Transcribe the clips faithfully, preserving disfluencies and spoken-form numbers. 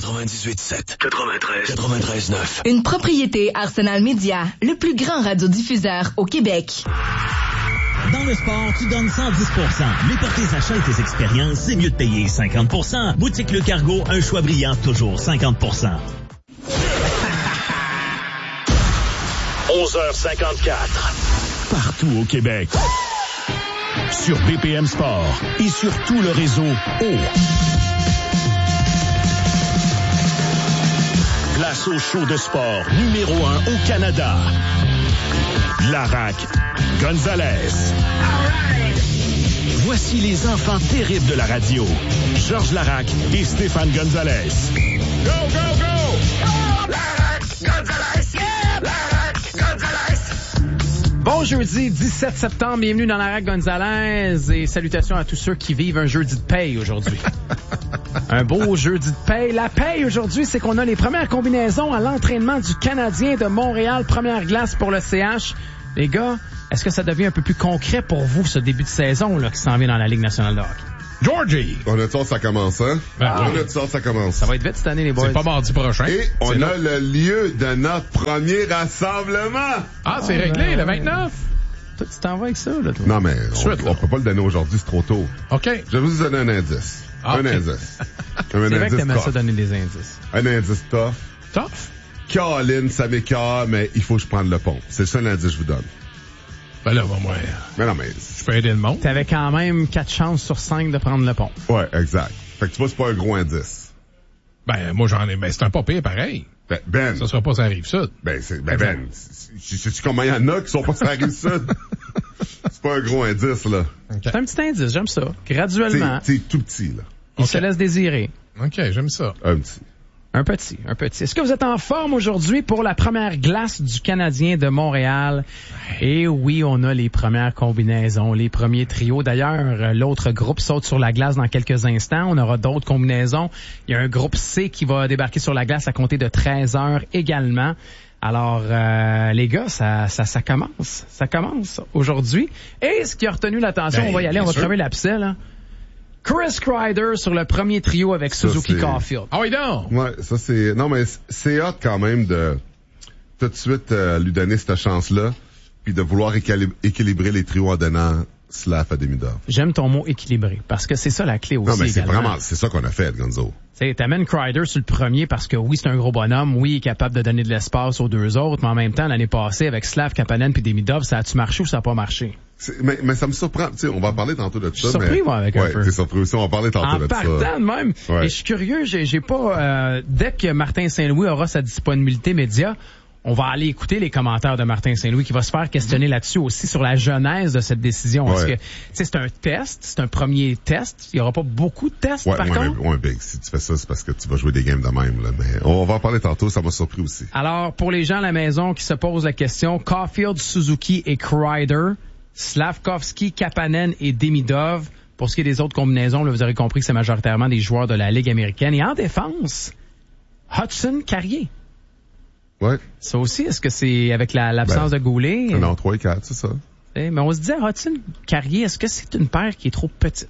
quatre-vingt-dix-huit sept, quatre-vingt-treize, quatre-vingt-treize neuf. Une propriété Arsenal Media, le plus grand radiodiffuseur au Québec. Dans le sport, tu donnes cent dix pour cent. Mais pour tes achats et tes expériences, c'est mieux de payer cinquante pour cent. Boutique Le Cargo, un choix brillant, toujours cinquante pour cent. onze heures cinquante-quatre. Partout au Québec. Sur B P M Sport et sur tout le réseau O. Place au show de sport numéro un au Canada. Larac Gonzalez. Voici les enfants terribles de la radio. Georges Larac et Stéphane Gonzalez. Go, go, go! Oh, Larac Gonzalez! Yeah! Larac Gonzalez! Bon jeudi dix-sept septembre, bienvenue dans Larac Gonzalez et salutations à tous ceux qui vivent un jeudi de paye aujourd'hui. Un beau jeudi de paye. La paye aujourd'hui, c'est qu'on a les premières combinaisons à l'entraînement du Canadien de Montréal. Première glace pour le C H. Les gars, est-ce que ça devient un peu plus concret pour vous, ce début de saison là qui s'en vient dans la Ligue nationale de hockey? Georgie! On a de sorte, ça commence, hein? Ben, on a de sorte, ça commence. Ça va être vite cette année, les boys. C'est pas mardi prochain. Et on c'est a là. Le lieu de notre premier rassemblement. Ah, c'est ah, réglé, ben, le vingt-neuf? Toi, tu t'en vas avec ça, là, toi? Non, mais on, Suite, on peut pas le donner aujourd'hui, c'est trop tôt. OK. Je vais vous donner un indice. Ah, un okay. indice. Un c'est indice vrai que t'aimais ça donner des indices. Un indice tough. Tough? Caroline, ça m'écoeure, mais il faut que je prenne le pont. C'est le seul indice que je vous donne. Ben là, bon, moi. Mais non, mais. Je peux aider le monde. T'avais quand même quatre chances sur cinq de prendre le pont. Ouais, exact. Fait que tu vois, c'est pas un gros indice. Ben, moi, j'en ai, ben, c'est un pas pire pareil. Ben, Ben. Ça sera pas ça arrive sud. Ben, c'est, ben, Ben. Sais-tu comment il y en a qui sont pas ça arrive sud? C'est pas un gros indice, là. Okay. C'est un petit indice, j'aime ça. Graduellement. C'est tout petit, là. Il okay. se laisse désirer. OK, j'aime ça. Un petit. Un petit, un petit. Est-ce que vous êtes en forme aujourd'hui pour la première glace du Canadien de Montréal? Et oui, on a les premières combinaisons, les premiers trios. D'ailleurs, l'autre groupe saute sur la glace dans quelques instants. On aura d'autres combinaisons. Il y a un groupe C qui va débarquer sur la glace à compter de treize heures également. Alors, euh, les gars, ça, ça, ça commence. Ça commence aujourd'hui. Et ce qui a retenu l'attention, ben, on va y aller, on va crever l'abcès, là. Chris Kreider sur le premier trio avec ça, Suzuki Caulfield. Ah oui, non! Ouais, ça c'est... Non, mais c'est hot quand même de tout de suite euh, lui donner cette chance-là, puis de vouloir équilib- équilibrer les trios en donnant Slav à Demidov. J'aime ton mot équilibré, parce que c'est ça la clé aussi. Non, mais c'est également. vraiment... C'est ça qu'on a fait, Gonzo. Tu t'amènes Kreider sur le premier parce que oui, c'est un gros bonhomme, oui, il est capable de donner de l'espace aux deux autres, mais en même temps, l'année passée, avec Slav, Kapanen puis Demidov, ça a-tu marché ou ça a pas marché? C'est, mais, mais ça me surprend. Tu sais, on va parler tantôt de ça. Je suis surpris, mais... moi, avec ouais, un peu. t'es surpris aussi. On va parler tantôt en de ça. En partant de même. Ouais. Et je suis curieux, j'ai, j'ai pas... Euh, dès que Martin Saint-Louis aura sa disponibilité média, on va aller écouter les commentaires de Martin Saint-Louis qui va se faire questionner mmh. là-dessus aussi sur la genèse de cette décision. Ouais. Parce que, tu sais, c'est un test, c'est un premier test. Il y aura pas beaucoup de tests, ouais, par ouais, contre. Mais, ouais, Big, si tu fais ça, c'est parce que tu vas jouer des games de même, là. Mais on va en parler tantôt, ça m'a surpris aussi. Alors, pour les gens à la maison qui se posent la question, Caulfield, Suzuki et Kreider, Slavkovski, Kapanen et Demidov. Pour ce qui est des autres combinaisons, là, vous aurez compris que c'est majoritairement des joueurs de la Ligue américaine. Et en défense, Hudson Carrier. Ouais. Ça aussi, est-ce que c'est avec la, l'absence ben, de Goulet? Non, trois et quatre, c'est ça. Eh, mais on se disait, Hudson Carrier, est-ce que c'est une paire qui est trop petite?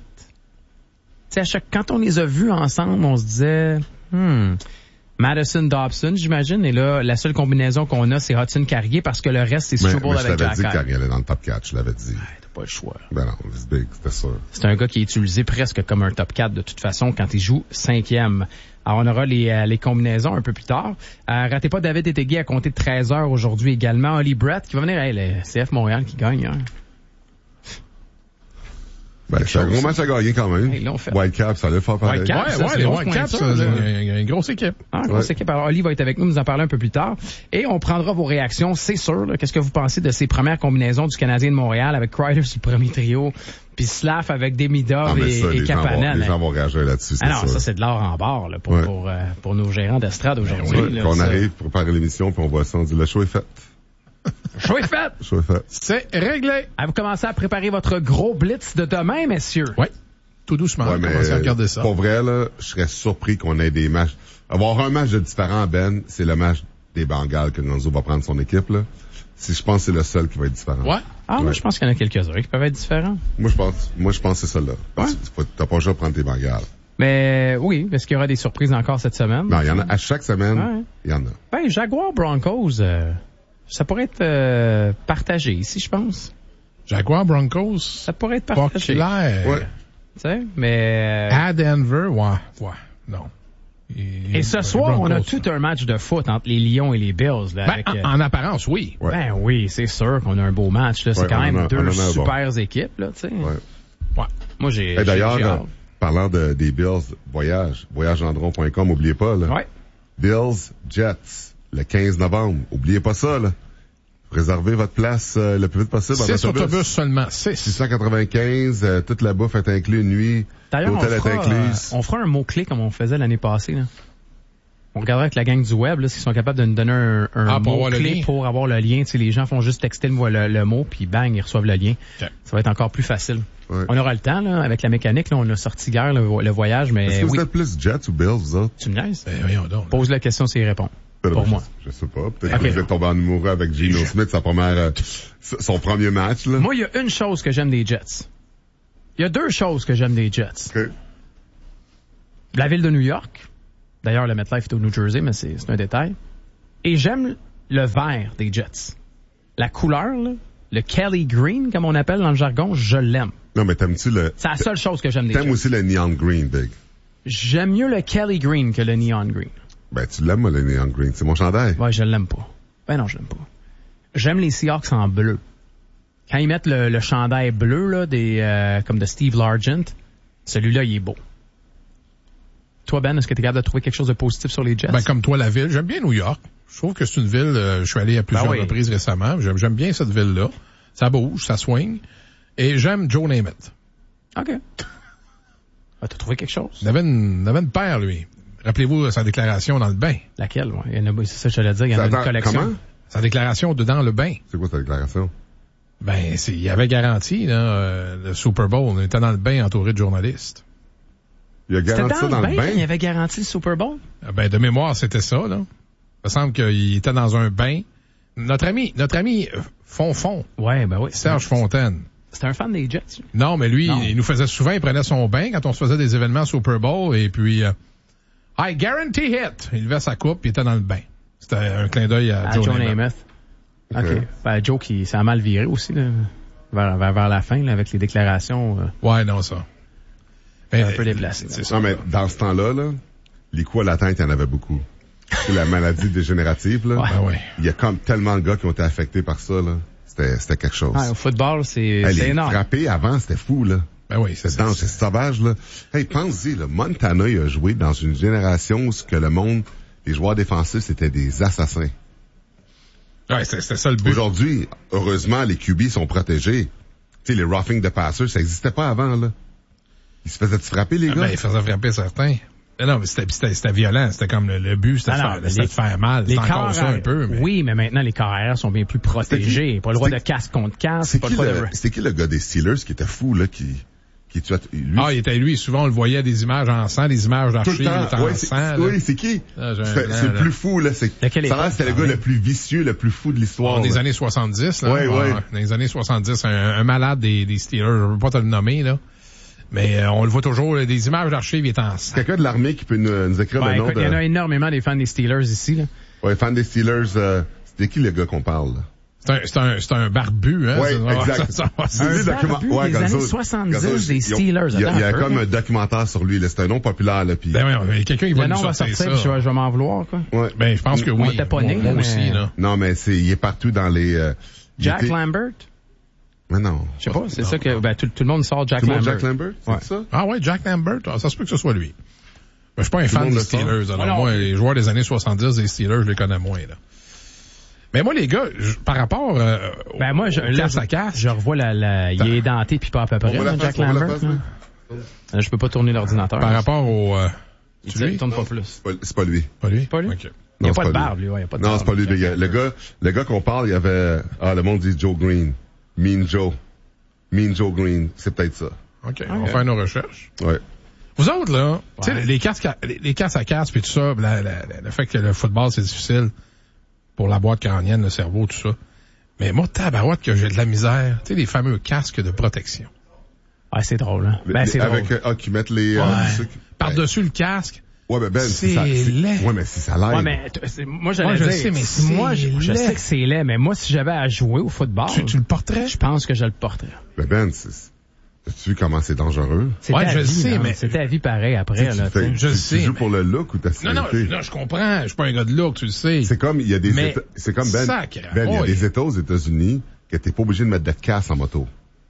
Tu sais, à chaque, quand on les a vus ensemble, on se disait, hmm, Madison Dobson, j'imagine, et là, la seule combinaison qu'on a, c'est Hudson Carrier, parce que le reste, c'est Struble avec Jack. Je l'avais dit que Carrier allait dans le top quatre, je l'avais dit. Ouais, t'as pas le choix. Ben non, c'est big, c'était sûr. C'est un gars qui est utilisé presque comme un top quatre de toute façon quand il joue cinquième. Alors, on aura les, euh, les combinaisons un peu plus tard. Euh, ratez pas David Etegui à compter de treize heures aujourd'hui également. Oli Brett qui va venir, hey, le C F Montréal qui gagne, hein. Ben, c'est un gros match à gagner quand même. Hey, Whitecap, ça allait faire pareil. Whitecap, ouais, ouais, les Whitecaps, c'est une, une grosse équipe. Ah, une grosse ouais. équipe. Alors, Oli va être avec nous, nous en parler un peu plus tard. Et on prendra vos réactions, c'est sûr. Là. Qu'est-ce que vous pensez de ces premières combinaisons du Canadien de Montréal avec Kreider sur le premier trio, puis Slav avec Demidov ah, et, ça, et les Kapanen. Gens vont, les gens vont réagir là-dessus, c'est ah non, sûr. ça, c'est de l'or en barre là, pour, ouais. pour, euh, pour nos gérants d'estrade aujourd'hui. Ouais, là, quand on ça. arrive pour préparer l'émission, puis on voit ça, on dit le show est fait. Show est fait! Show est fait. C'est réglé. À vous commencez à préparer votre gros blitz de demain, messieurs. Oui. Tout doucement. Ouais, on commence à regarder ça. Pour vrai, là, je serais surpris qu'on ait des matchs. Avoir un match de différent, Ben, c'est le match des Bengals que Gonzo va prendre son équipe, là. Si je pense que c'est le seul qui va être différent. Ouais. Ah, ouais. Moi, je pense qu'il y en a quelques-uns qui peuvent être différents. Moi, je pense, moi, je pense que c'est ça, là. Ouais. T'as pas le choix de prendre tes Bengals. Mais oui, est-ce qu'il y aura des surprises encore cette semaine? Non, il y en a. À chaque semaine, ouais. il y en a. Ben, Jaguar Broncos, euh, ça pourrait être euh, partagé ici, je pense. Jaguar Broncos? Ça pourrait être Pas partagé. clair. Ouais. Tu sais, mais... À Denver, ouais, ouais, non. Et, Et ce soir, Broncos, on a tout un match de foot entre les Lions et les Bills. Là, ben, avec, en, euh... en apparence, oui. Ouais. Ben oui, c'est sûr qu'on a un beau match. Là. C'est ouais, quand même a, deux super bon. équipes. Là, tu sais. Ouais. Ouais. Moi, j'ai... Et d'ailleurs, j'ai, j'ai euh, parlant de, des Bills, voyage, voyage gendron point com, oubliez pas. Là. Ouais. Bills, Jets, le quinze novembre. Oubliez pas ça. Là. Réservez votre place euh, le plus vite possible. Six autobus seulement. Six. six cent quatre-vingt-quinze, euh, toute la bouffe est inclue, une nuit. D'ailleurs, l'hôtel on fera, est inclus. Euh, on fera un mot-clé comme on faisait l'année passée. Là. On regardera avec la gang du web, là, s'ils sont capables de nous donner un, un ah, mot-clé pour avoir le lien. Tu sais, les gens font juste texter le, le, le mot, puis bang, ils reçoivent le lien. Okay. Ça va être encore plus facile. Ouais. On aura le temps, là, avec la mécanique. Là, on a sorti hier le, le voyage, mais Est-ce que oui. vous êtes plus Jets ou Bills, vous autres? Tu me niaises? Ben, voyons donc. Pose la question, c'est y répondre. Pour je, moi. Je sais pas. Peut-être okay. que vous êtes tombé en amoureux avec Geno Smith, sa première, euh, son premier match, là. Moi, il y a une chose que j'aime des Jets. Il y a deux choses que j'aime des Jets. Okay. La ville de New York. D'ailleurs, le MetLife est au New Jersey, mais c'est, c'est un détail. Et j'aime le vert des Jets. La couleur, là, le Kelly Green, comme on appelle dans le jargon, je l'aime. Non, mais t'aimes-tu le... C'est la seule chose que j'aime des Jets. T'aimes Jets. aussi le Neon Green, Big. J'aime mieux le Kelly Green que le Neon Green. Ben, tu l'aimes, le Neon Green. C'est mon chandail. Ouais, je l'aime pas. Ben non, je l'aime pas. J'aime les Seahawks en bleu. Quand ils mettent le, le chandail bleu, là, des, euh, comme de Steve Largent, celui-là, il est beau. Toi, Ben, est-ce que tu es capable de trouver quelque chose de positif sur les Jets? Ben, comme toi, la ville. J'aime bien New York. Je trouve que c'est une ville, euh, je suis allé à plusieurs ben oui. reprises récemment. J'aime, j'aime bien cette ville-là. Ça bouge, ça swing. Et j'aime Joe Namath. OK. Ah, t'as trouvé quelque chose? Il avait une, il avait une paire, lui. Rappelez-vous sa déclaration dans le bain. Laquelle, ouais? Il y en a, c'est ça que j'allais dire, il y en a une collection. Comment? Sa déclaration de dans le bain. C'est quoi sa déclaration? Ben, c'est, il avait garanti, là, euh, le Super Bowl. On était dans le bain entouré de journalistes. Il a garanti ça dans le bain? bain? Il avait garanti le Super Bowl? Ben, de mémoire, c'était ça, là. Il me semble qu'il était dans un bain. Notre ami, notre ami Fonfon. Ouais, ben oui. Serge Fontaine. C'était un fan des Jets. Non, mais lui, non. il nous faisait souvent, il prenait son bain quand on se faisait des événements Super Bowl et puis, euh, I guarantee it! Il levait sa coupe, il était dans le bain. C'était un clin d'œil à, à Joe, Joe Namath. Namath. OK. okay. Ben, Joe qui s'est mal viré aussi, là, vers, vers, vers la fin, là, avec les déclarations. Euh, ouais, non, ça. Mais, un peu déplacé. C'est ça. Non, mais dans ce temps-là, là, les coups à la tête, il y en avait beaucoup. C'est la maladie dégénérative, là. Ouais. Ben ouais. Il y a comme tellement de gars qui ont été affectés par ça, là. C'était, c'était quelque chose. Ah, au football, c'est, hey, c'est les énorme. Frapper avant, c'était fou, là. Ben oui, c'est dense, c'est sauvage, là. Hey, pense-y, là. Montana, il a joué dans une génération où ce que le monde, les joueurs défensifs, c'était des assassins. Ouais, c'était, c'était ça le but. Aujourd'hui, heureusement, les Q B sont protégés. Tu sais, les roughing the passer, ça existait pas avant, là. Ils se faisaient frapper, les ah, gars? Ben, ils faisaient frapper certains. Mais non, mais c'était, c'était, c'était violent. C'était comme le, le but, c'était, ah, de, faire, c'était les, de faire mal. Les c'est encore ça un peu, mais... Oui, mais maintenant, les carrières sont bien plus protégés. Pas le droit de casque contre casque. C'est pas qui le droit le, de... C'était qui le gars des Steelers qui était fou, là, qui, qui tuait, lui? Ah, il était lui. Souvent, on le voyait des images en sang, des images d'archives, il était en ouais, sang. C'est, oui, c'est qui? Ah, c'est blanc, le plus fou, là. C'est, ça a l'air, c'était le gars le plus vicieux, le plus fou de l'histoire. Dans les années soixante-dix, là. Ouais, ouais. Dans les années soixante-dix, un, un malade des, des Steelers. Je veux pas te le nommer, là. Mais euh, on le voit toujours, là, des images d'archives, il est en sang. Quelqu'un de l'armée qui peut nous, nous écrire ouais, le nom écoute, de... Il y en a énormément des fans des Steelers ici, là. Ouais, fans des Steelers, euh, c'était qui le gars qu'on parle, là? C'est un, c'est un, c'est un barbu, hein? Ouais, c'est, exact. Ça, ça, ça, un des barbu ouais, des Gonzo, années soixante-dix Gonzo, des Steelers. Il y a, il y a peu, comme hein? un documentaire sur lui, là. C'est un nom populaire, là. Pis... Ben oui, mais quelqu'un qui va le nous nom va sortir sortir, ça. puis je vais, je vais m'en vouloir, quoi. Ouais. Ben, je pense que oui. On était pas né, moi, moi mais... aussi, là. Non, mais c'est, il est partout dans les, euh, Jack était... Lambert? Mais non. Je sais pas, c'est non, ça que, non. ben, tout, tout le monde sort Jack tout Lambert. Jack Lambert? C'est ouais. ça? Ah ouais, Jack Lambert. Ah, ça se peut que ce soit lui. Mais je suis pas un tout fan des Steelers. Alors alors, moi, les joueurs des années soixante-dix des Steelers, je les connais moins, là. Mais moi, les gars, je, par rapport euh, ben, moi, je, au casse à casse, je revois la, la, il est denté puis pas à peu près, là, Jack Lambert. Je peux pas tourner l'ordinateur. Par rapport au, euh, il ne tourne pas plus. C'est pas, c'est pas lui. Pas lui? C'est pas lui? Okay. Il n'y a non, pas de pas barbe, lui, ouais, il y a pas de Non, barbe, c'est pas lui, le gars. Le gars, le gars qu'on parle, il y avait, ah, le monde dit Joe Green. Mean Joe. Mean Joe Green. C'est peut-être ça. OK. okay. On va faire nos recherches. Ouais. Vous autres, là, ouais. tu sais, les casques, les, les casques à casse puis tout ça, la, la, la, le fait que le football, c'est difficile pour la boîte crânienne, le cerveau, tout ça. Mais moi, tabarouette que j'ai de la misère. Tu sais, les fameux casques de protection. Ouais, c'est drôle, hein. Ben, c'est avec, drôle. Ah, qui mettent les, ouais. euh, par-dessus le casque. Ouais, ben, ben, c'est ça, laid. Ouais, mais si ça l'aide. Ouais, mais, t- c'est- moi, j'allais Ouais, je dire, sais, mais si moi, je, je laid. sais que c'est laid, mais moi, si j'avais à jouer au football. Tu, tu le porterais? Je pense que je le porterais. Ben, Ben, c'est, as-tu vu comment c'est dangereux? C'est Ouais, ta je vie, sais, là. mais- C'est ta vie pareil après, Tu, là, fais- tu sais. je tu- sais, Tu joues mais- pour le look ou ta Non, non, sécurité? je, non, je comprends. Je suis pas un gars de look, tu le sais. C'est comme, il y a des Mais- États, c'est comme Ben, Sacre, Ben, il y a oui. des États aux États-Unis que t'es pas obligé de mettre de casse en moto.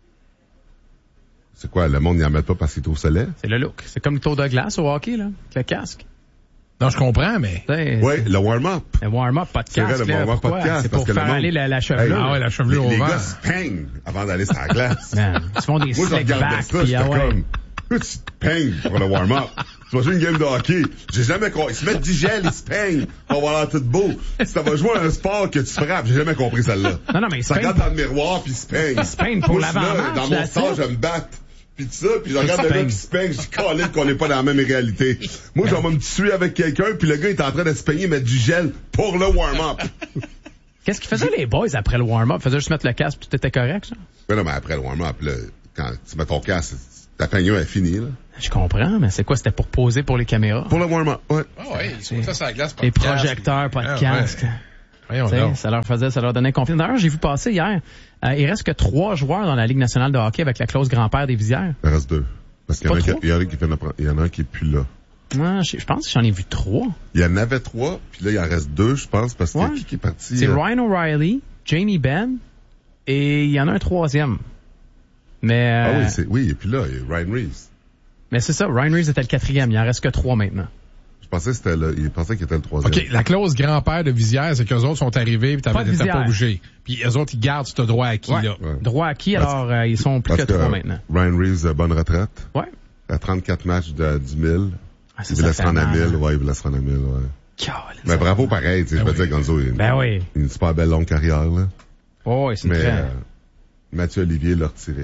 C'est quoi, le monde n'y en met pas parce qu'il est au soleil? C'est le look. C'est comme le tour de glace au hockey, là, avec le casque. Non, je comprends, mais... Tu sais, Ouais, le warm-up. Le warm-up, pas de C'est vrai, casque, le là. warm-up, pas de Pourquoi? casque, C'est parce pour que le faire monde- aller la, la Hey, chevelure. Ah ouais, la chevelure les, au les vent. gars se peignent avant d'aller sur la glace. Man, ils se font des Moi, je slick regardais back, ça, puis j'étais ah ouais. comme, pourquoi tu te peignes pour le warm-up? Tu vas jouer une game de hockey. J'ai jamais compris. Ils se mettent du gel, ils se peignent pour avoir l'air tout beau. Si ça va jouer à un sport que tu frappes, j'ai jamais compris celle-là. Non, non, mais ils se Ça peignent regarde dans le miroir puis ils se peignent. Ils se peignent pour Moi, je suis là, l'avant-match, dans mon là, sport, ça. je me batte. Puis tout ça, puis je regarde se le gars peigne. qui se peigne, je dis, Colin, qu'on n'est pas dans la même réalité. Moi, je vais me tuer avec quelqu'un, puis le gars est en train de se peigner, mettre du gel pour le warm-up. Qu'est-ce qu'ils faisaient les boys après le warm-up? Ils faisaient juste mettre le casque, puis tout était correct, ça? Mais non, mais après le warm-up, là, quand tu mets ton casque, ta peignure est finie, là. Je comprends, mais c'est quoi? C'était pour poser pour les caméras? Pour le warm-up, ouais. Ah ouais, ils sont sur la glace, pas Les de casque. projecteurs, pas de Ah ouais. casque. Voyons Tu sais, donc. ça leur faisait, ça leur donnait confiance. D'ailleurs, j'ai vu passer hier, euh, il reste que trois joueurs dans la Ligue nationale de hockey avec la clause grand-père des visières. Il en reste deux. Parce qu'il y en a, Pas qui, trop? il y en a qui fait notre- il y en a un qui est plus là. Moi, je, je pense que j'en ai vu trois. Il y en avait trois, puis là, il en reste deux, je pense, parce qu'il y a Ouais. qui qui est parti? C'est euh, Ryan O'Reilly, Jamie Benn, et il y en a un troisième. Mais, Ah euh, oui, c'est, oui, et puis là, il y a Ryan Reeves. mais c'est ça, Ryan Reeves était le quatrième. Il en reste que trois maintenant. Je pensais que c'était le, il pensait qu'il était le troisième. OK, la clause grand-père de visière, c'est qu'eux autres sont arrivés pis Pas t'avais de t'as pas visière. bougé. Puis eux autres, ils gardent ce droit acquis, Ouais. là. Ouais. Droit acquis, alors euh, ils sont plus Parce que trois euh, maintenant. Ryan Reeves, euh, bonne retraite. Ouais. À trente-quatre matchs de, du mille. Ah, ça, Il ça voulait se fait rendre à mal, mille, hein. ouais, il voulait se rendre à mille, ouais. Calme, Mais ça- bravo pareil, tu sais, je veux oui. dire, Gonzo, il a une, Ben oui. une super belle longue carrière, là. Oh, ouais, c'est Mais, très... euh, Mathieu Olivier l'a retiré.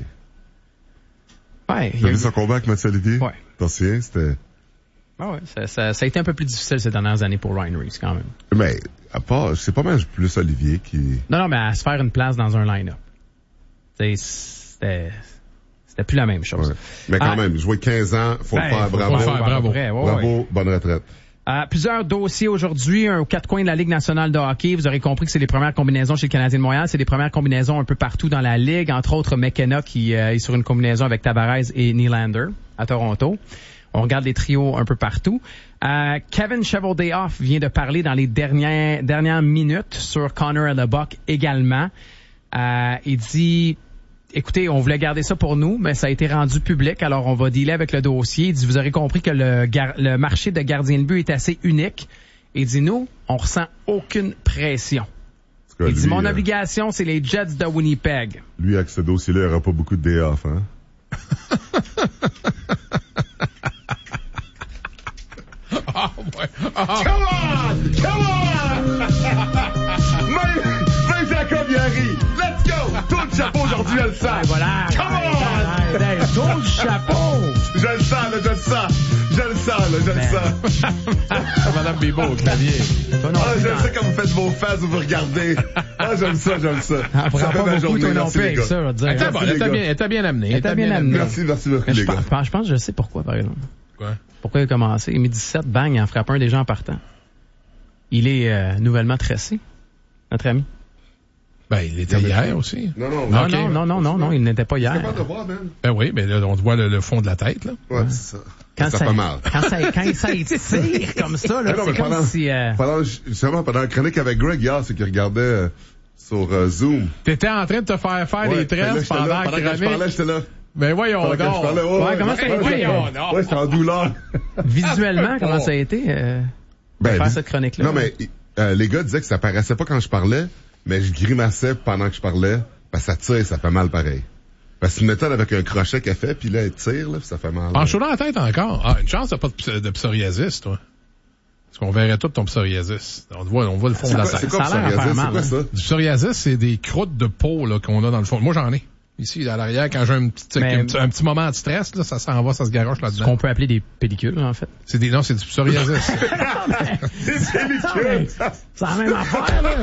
Ouais, il y T'as a vu eu- son combat avec Mathieu Olivier? Ouais. T'en souviens? C'était, Ah ouais, ça, ça, ça a été un peu plus difficile ces dernières années pour Ryan Reeves, quand même. mais, à part, c'est pas mal plus Olivier qui, Non, non, mais à se faire une place dans un line-up. Tu sais, C'était... C'était plus la même chose. ouais. Mais quand Ah. même, jouer quinze ans, faut Ben, le faire, faut bravo. le faire, bravo. Vrai, ouais, ouais. Bravo, bonne retraite. Euh, plusieurs dossiers aujourd'hui, un aux quatre coins de la Ligue nationale de hockey. Vous aurez compris que c'est les premières combinaisons chez le Canadien de Montréal. C'est les premières combinaisons un peu partout dans la Ligue. Entre autres, McKenna qui euh, est sur une combinaison avec Tavares et Nylander à Toronto. On regarde les trios un peu partout. Euh, Kevin Cheveldayoff vient de parler dans les dernières, dernières minutes sur Connor Hellebuck également. Euh, il dit... Écoutez, on voulait garder ça pour nous, mais ça a été rendu public, alors on va dealer avec le dossier. Il dit, vous aurez compris que le, gar- le marché de gardien de but est assez unique. Il dit, nous, on ressent aucune pression. Parce que Il dit, lui, mon euh, obligation, c'est les Jets de Winnipeg. Lui, avec ce dossier-là, il n'y aura pas beaucoup de day off, hein? Ah, ouais. Ah, Come on! Come on! Même, même Jacob y arrive. Let's go! Tout le chapeau aujourd'hui, je le sens. Voilà. Come on! Tour du chapeau. Je le sens, là, je le sens. Je le sens, là, je le sens. Madame Bibo au clavier. Toi non Ah, plus, j'aime dans- ça quand vous faites vos faces ou vous regardez. Ah, j'aime ça, j'aime ça. Ah, prends Ça fait pas ma beaucoup, journée, toi non merci plus les avec gars. ça, je veux dire. Elle était hein. bonne, les elle était gars. bien, elle était bien amenée. Elle était bien amenée. Merci, merci, merci Mais les je, gars. pense, je pense que je sais pourquoi, par exemple. Quoi? Pourquoi il a commencé. Il met dix-sept, bang, il en frappe un déjà en partant. Il est euh, nouvellement tressé, notre ami. Ben, il était hier aussi. Non, non, Non, Ok. non, non, non, non, non, il n'était pas C'est hier. capable de voir, man. Ben oui, mais là, on voit le, le fond de la tête, là. Ouais, c'est ça. Quand ça ça, fait mal. quand ça, quand ça étire comme ça, là, Ah non, c'est mais comme pendant- si... euh, Pendant, justement, pendant la chronique avec Greg hier, c'est qu'il regardait euh, sur euh, Zoom. T'étais en train de te faire faire Ouais, des fait que là, tresses j'étais là, pendant la pendant que je chronique. parlais, j'étais là. Ben voyons Pendant que je donc. parlais, ouais, Ouais, comment ça a ouais, été? j'étais- Voyons donc. Ouais, j'étais en douleur. visuellement, comment ça a été euh, de faire dis- cette chronique-là? Non, mais euh, les gars disaient que ça paraissait pas quand je parlais, mais je grimaçais pendant que je parlais, parce que ça tire, ça fait mal pareil. Parce que c'est une méthode avec un crochet qu'elle fait, puis là, elle tire, là, puis ça fait mal. En chaud dans la tête encore. Ah, une chance, t'as pas de, ps- de psoriasis, toi. Parce qu'on verrait tout ton psoriasis. On voit, on voit le fond C'est de la quoi, tête. c'est quoi, Ça a l'air à psoriasis? faire C'est mal, quoi hein. ça? Du psoriasis, c'est des croûtes de peau là, qu'on a dans le fond. Moi, j'en ai. Ici, à l'arrière, quand j'ai un petit, Mais- un, petit un petit moment de stress, là, ça s'en va, ça se garoche Ce là-dedans. qu'on peut appeler des pellicules, en fait. C'est des, non, c'est du psoriasis. C'est ridicule. C'est la même affaire, là.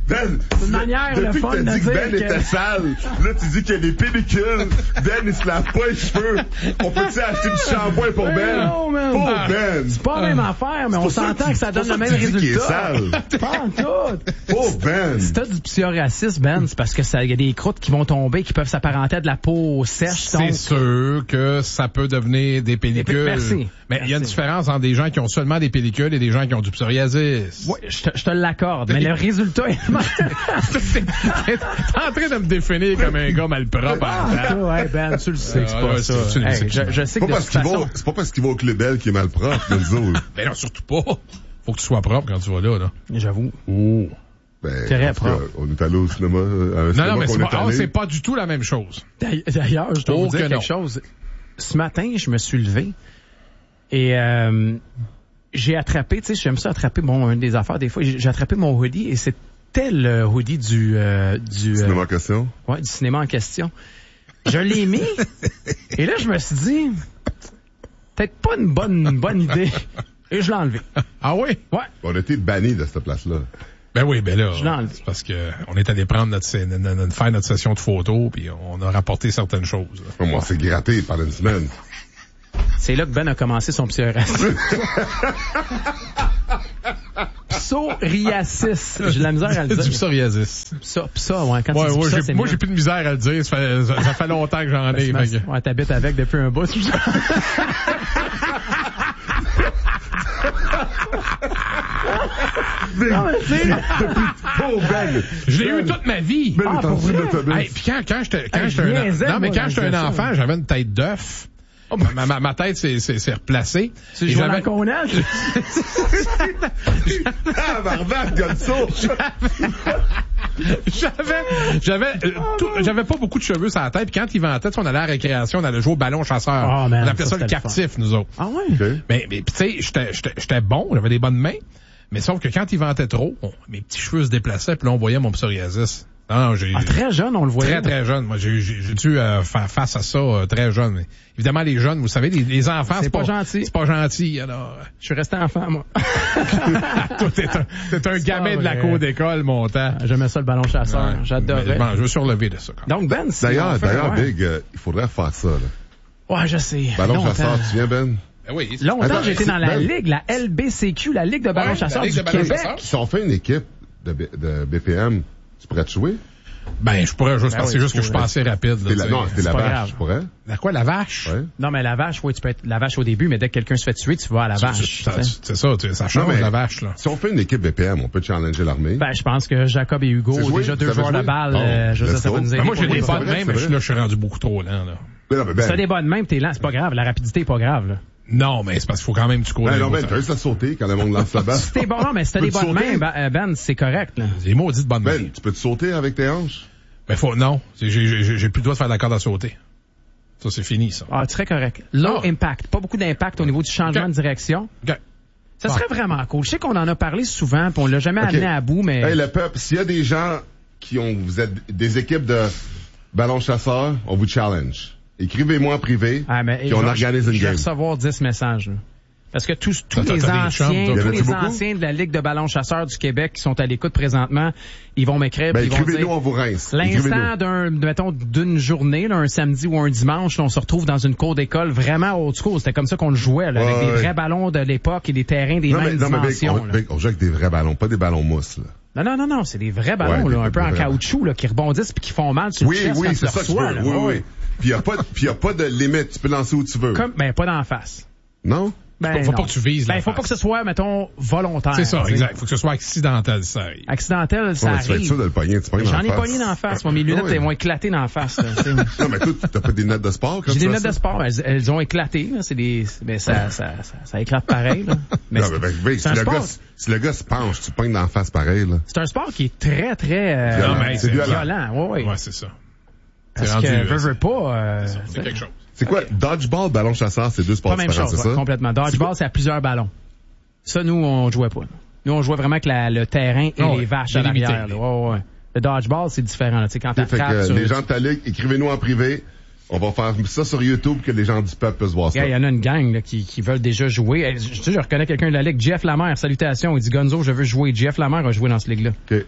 Ben, C'est une manière, le depuis fun que t'as de dit que dire Ben que- était sale, là, tu dis qu'il y a des pellicules. Ben, il se lave pas les cheveux. On peut-tu acheter du shampoing pour Mais Ben? non, man. Pour Ah, Ben. C'est pas la même affaire, mais on pour ça s'entend que que ça tu- donne c'est le pour ça même que tu dis qu'il est résultat. sale. Pas en tout. Pour Ben. Si t'as du psoriasis, Ben, c'est parce que ça, y a des croûtes qui vont tomber, qui peuvent s'apparenter à de la peau sèche. C'est donc- sûr que ça peut devenir des pellicules. Merci. Mais il y a une Merci. différence entre des gens qui ont seulement des pellicules et des gens qui ont du psoriasis. Oui, je te, je te l'accorde, mais le résultat est... T'es en train de me définir comme un gars malpropre. Ah, hein? toi, ouais, Ben, tu le sais que c'est Ah, pas ouais, ça. c'est- tu le Hey, sais que je, c'est- je sais Pas que de parce toute qu'il façon... va, c'est pas parce qu'il va au Club Bell qu'il est mal propre, Benzo. Ben non, surtout pas. Faut que tu sois propre quand tu vas là, là. J'avoue. Oh. Ben, Très en tout cas, propre. on est allé au cinéma, à un Non, cinéma non, mais qu'on c'est est pas, ah, allé. c'est pas du tout la même chose. D'ailleurs, je dois Oh vous dire que quelque non. chose. Ce matin, je me suis levé et euh, j'ai attrapé, tu sais, j'aime ça attraper mon une des affaires des fois. J'ai j'ai attrapé mon hoodie et c'était le hoodie du euh, du euh, Cinéma en question. ouais, du cinéma en question. Je l'ai mis et là je me suis dit peut-être pas une bonne une bonne idée et je l'ai enlevé. Ah oui? Ouais. On a été bannis de cette place-là. Ben oui, ben là, Je l'ai enlevé. c'est parce que on est allé prendre notre, scène- notre- notre- faire notre session de photos puis on a rapporté certaines choses. là. Moi, on s'est gratté pendant une semaine. C'est là que Ben a commencé son psoriasis. Psoriasis. J'ai de la misère à le du dire. psoriasis. Psa, psa, ouais. Quand Ouais, tu dis ouais, psa, j'ai- c'est moi, mieux. j'ai plus de misère à le dire. Ça fait, ça, ça fait longtemps que j'en ai. Ben, fait que- ouais, t'habites avec depuis un bout. Non, mais tu sais, Oh, Ben! Je l'ai eu toute ma vie. Ben Ah, est en pour dessous de vrai? l'autobus. Hey, puis quand, quand j'étais, quand Hey, j'étais je un, niaisais, non, mais moi, quand quand j'étais je un disais ça. enfant, j'avais une tête d'œuf. Ma, ma, ma tête s'est, s'est, s'est replacée. tu Et joues à la j'avais- connasse. Ah, Barbac, Gonzo! J'avais, j'avais, euh, tout- j'avais pas beaucoup de cheveux sur la tête. Puis quand il ventait, on allait à la récréation, on allait jouer au ballon chasseur. Oh, man, on appelait ça, ça, le c'était le captif, nous autres. Ah ouais? OK. Mais, mais tu sais, j'étais, j'étais, j'étais bon, j'avais des bonnes mains. Mais sauf que quand il ventait trop, on- mes petits cheveux se déplaçaient, puis là, on voyait mon psoriasis. Non, non, j'ai, Ah, très jeune, on le voyait. très, très jeune. Moi, j'ai, j'ai, j'ai dû euh, faire face à ça euh, très jeune. Mais évidemment, les jeunes, vous savez, les, les enfants, C'est c'est, pas gentil. C'est pas gentil, alors. Je suis resté enfant, moi. Toi, t'es un, t'es un gamin de la vrai. cour d'école, mon temps. J'aimais ça, le ballon chasseur. Ouais. J'adorais. Mais, bon, je veux surlever de ça, quand même. Donc, Ben, si D'ailleurs, on fait- d'ailleurs, ouais. Big, euh, il faudrait faire ça, là. Ouais, je sais. Ballon Longtemps. chasseur, tu viens, Ben? Ben oui. c'est- Longtemps, Attends, j'étais c'est- dans la Ben- Ligue, la L B C Q, la Ligue de ballon Ouais, chasseur la Ligue du de ballon Québec. chasseur. Si on fait une équipe de, B- de B P M, tu pourrais te jouer? Ben, je pourrais juste Ben passer oui, juste tu que je pourrais. passais rapide. Là, T'es la, tu sais. non, t'es la pas vache, grave. tu pourrais? La quoi, la vache? Ouais. Non, mais la vache, oui, tu peux être la vache au début, mais dès que quelqu'un se fait tuer, tu vas à la vache. Tu- tu- tu sais. C'est ça, tu- ça change Non, mais- la vache, là. Si on fait une équipe B P M, on peut challenger l'armée. Ben, je pense que Jacob et Hugo, C'est joué? déjà deux Vous avez joueurs de joué? balle, Oh, euh, je veux dire, let's ça va go. nous aider. Ben, moi, j'ai pour des les c'est bonnes vrai, mains, c'est mais je vrai. là, je suis rendu beaucoup trop lent, là. Mais non, mais Ben. Si t'as des bonnes mains, t'es lent, c'est pas grave. La rapidité est pas grave, là. Non, mais c'est parce qu'il faut quand même que tu cours. Ben, les non, Ben, gros t'as juste à sauter quand le monde lance la balle. Si t'es bon, non, mais si t'as Tu des peux te bonnes mains, sauter? ben, euh, Ben, c'est correct, là. Des maudites bonnes mains. Ben, tu peux te sauter avec tes hanches? Ben, faut, non. C'est- J'ai, j'ai, j'ai plus le droit de faire de la corde à sauter. Ça, c'est fini, ça. Ah, tu serais correct. Low Ah. impact. Pas beaucoup d'impact au niveau du changement Ok. de direction. OK. Ça serait vraiment cool. Je sais qu'on en a parlé souvent, puis on l'a jamais Ok. amené à bout, mais... Hey, le peuple, s'il y a des gens qui ont, vous êtes des équipes de ballon chasseurs, on vous challenge. Écrivez-moi en privé, Ah, mais, puis on je- organise une je vais game. recevoir dix messages, là. Parce que tous, tous T'as- les t'as des chums, anciens, toi. Y en tous a-tu les beaucoup? anciens de la Ligue de ballon chasseurs du Québec qui sont à l'écoute présentement, ils vont m'écrire, Ben, puis ils vont écrivez-nous, dire, on vous rince. l'instant Écrivez-nous. d'un, mettons, d'une journée, là, un samedi ou un dimanche, là, on se retrouve dans une cour d'école vraiment old school. C'était comme ça qu'on le jouait, là, Ouais, avec des ouais. vrais ballons de l'époque et des terrains des Non, mais, mêmes non, mais Big, dimensions. on, là. Big, on joue avec des vrais ballons, pas des ballons mousse, là. Non, non, non, non, c'est des vrais ballons, Ouais, là, des- un peu des en vrais caoutchouc, là, qui rebondissent puis qui font mal sur Oui, le chest oui, quand c'est tu ça le que tu veux. reçois, là. Oui, Ouais, oui. Puis y a pas, de- puis y a pas de limite. Tu peux lancer où tu veux. Comme, ben, pas d'en face. Non? Ben, Faut non. pas que tu vises la Ben, faut face. pas que ce soit, mettons, volontaire. C'est ça, tu sais. exact. Faut que ce soit accidentel, ça arrive. Accidentel, ça Ouais, mais tu vas être arrive. sûr de le pogner, tu pognes dans J'en la ai face. pogné d'en face. Moi, mes lunettes, Ouais. elles vont éclater d'en face. là, tu sais. Non, mais toi, t'as pas des lunettes de sport comme J'ai des ça, lunettes de ça? sport, mais elles, elles ont éclaté. Là. C'est des, ben, ça, ça, ça, ça éclate pareil. Là. Mais Non, c'est, mais ben, Big, c'est si un le sport. gars, si le gars se penche, tu pognes dans la face pareil, là. C'est un sport qui est très, très euh, Violent. Non, mais c'est c'est violent. violent. Ouais, ouais. Ouais, c'est ça. Parce c'est rendu, que là, veux, c'est- veux pas. Euh, C'est quelque chose. C'est quoi? Dodgeball, ballon chasseur, c'est deux sports pas la même différents, chose, c'est ouais, ça? complètement. Dodgeball, c'est à plusieurs ballons. Ça, nous, on jouait pas. Nous, on jouait vraiment avec la, le terrain et Oh, les ouais, vaches à délimité. l'arrière. là. Ouais, ouais, ouais. Le dodgeball, c'est différent. Là. Tu sais, quand Fait t'attrapes que sur... les gens de ta ligue, écrivez-nous en privé. On va faire ça sur YouTube que les gens du peuple puissent voir ça. Il y en a une gang là, qui, qui veulent déjà jouer. Eh, Je, je, je reconnais quelqu'un de la ligue, Jeff Lamère, salutations. Il dit Gonzo, je veux jouer. Jeff Lamère a joué dans cette ligue-là. OK.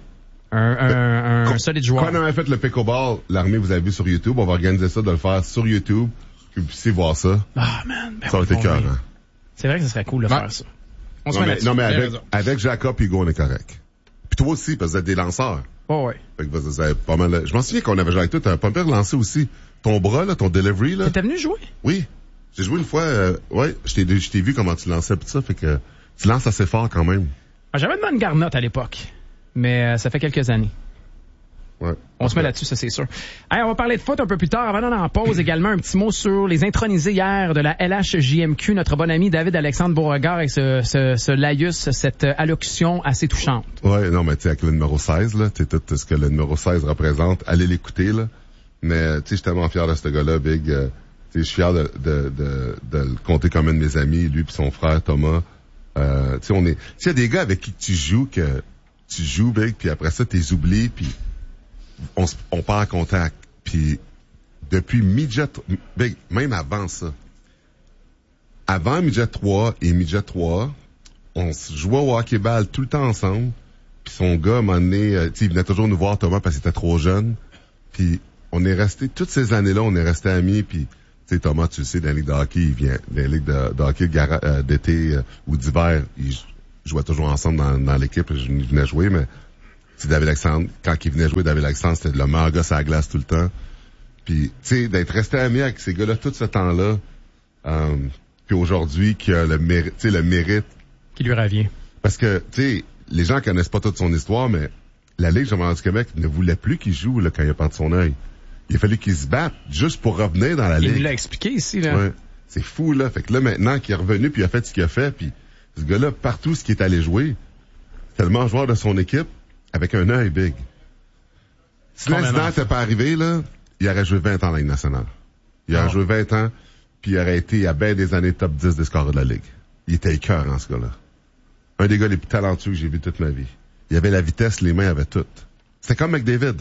Un, un, un, Quand- un solide joueur. Quand on avait fait le pickleball, l'armée, vous avez vu sur YouTube, on va organiser ça, de le faire sur YouTube, que vous puissiez voir ça. Ah, man. Ben Ça va oui, être bon, écœurant. oui. C'est vrai que ce serait cool de Ouais. faire ça. On se Non, met mais, là-dessus. non, mais Bien avec, raison. avec Jacob et Hugo, on est correct. Puis toi aussi, parce que vous êtes des lanceurs. Oh, ouais. Fait que vous avez pas mal... Je m'en souviens qu'on avait joué avec toi, t'avais pas pire lancé aussi. Ton bras, là, ton delivery, là. T'étais venu jouer? Oui. J'ai joué une fois, euh, ouais, je t'ai, je t'ai vu comment tu lançais pis ça, fait que tu lances assez fort quand même. Ah, j'avais une bonne garnotte à l'époque. Mais euh, ça fait quelques années. Ouais. On se met là-dessus, ça c'est sûr. Hey, on va parler de foot un peu plus tard. Avant d'aller en pause, également un petit mot sur les intronisés hier de la L H J M Q. Notre bon ami David-Alexandre Beauregard avec ce, ce, ce laïus, cette allocution assez touchante. Ouais, non, mais tu sais, avec le numéro seize, là, tu sais, tout ce que le numéro seize représente, allez l'écouter, là. Mais, tu sais, je suis tellement fier de ce gars-là, Big. Euh, tu sais, je suis fier de, de, de, de le compter comme un de mes amis, lui puis son frère Thomas. Euh, tu sais, on est, tu sais, il y a des gars avec qui tu joues que tu joues, Big, puis après ça, t'es oublié, puis on, s- on part en contact. Puis depuis midget, Big, même avant ça, avant midget trois et midget trois, on s- jouait au hockey-ball tout le temps ensemble. Puis son gars, à un moment donné, euh, tu sais, il venait toujours nous voir, Thomas, parce qu'il était trop jeune. Puis on est resté, toutes ces années-là, on est resté amis. Puis, tu sais, Thomas, tu le sais, dans la ligue de hockey, il vient, dans la ligue de, de hockey de gara- euh, d'été euh, ou d'hiver, ils jouaient toujours ensemble dans, dans l'équipe. Je il venait jouer, mais c'est David Alexandre. Quand il venait jouer, David Alexandre, c'était le meilleur gars sur la glace tout le temps. Puis, tu sais, d'être resté ami avec ces gars-là tout ce temps-là, euh, puis aujourd'hui, qui a le mérite, tu sais, le mérite. Qui lui revient. Parce que, tu sais, les gens connaissent pas toute son histoire, mais la Ligue Jean-Marie du Québec ne voulait plus qu'il joue là, quand il a perdu son œil. Il a fallu qu'il se batte juste pour revenir dans la Il Ligue. nous l'a expliqué ici, là. Ouais. C'est fou, là. Fait que là, maintenant qu'il est revenu puis il a fait ce qu'il a fait, puis ce gars-là, partout ce qu'il est allé jouer, c'est tellement joueur de son équipe avec un œil big. Si l'incident n'était pas arrivé, là, il aurait joué vingt ans en Ligue nationale. Il aurait Oh. joué vingt ans, puis il aurait été à bien des années top dix des scores de la Ligue. Il était écœurant, ce gars-là. Un des gars les plus talentueux que j'ai vu toute ma vie. Il avait la vitesse, les mains avaient tout. C'était comme McDavid.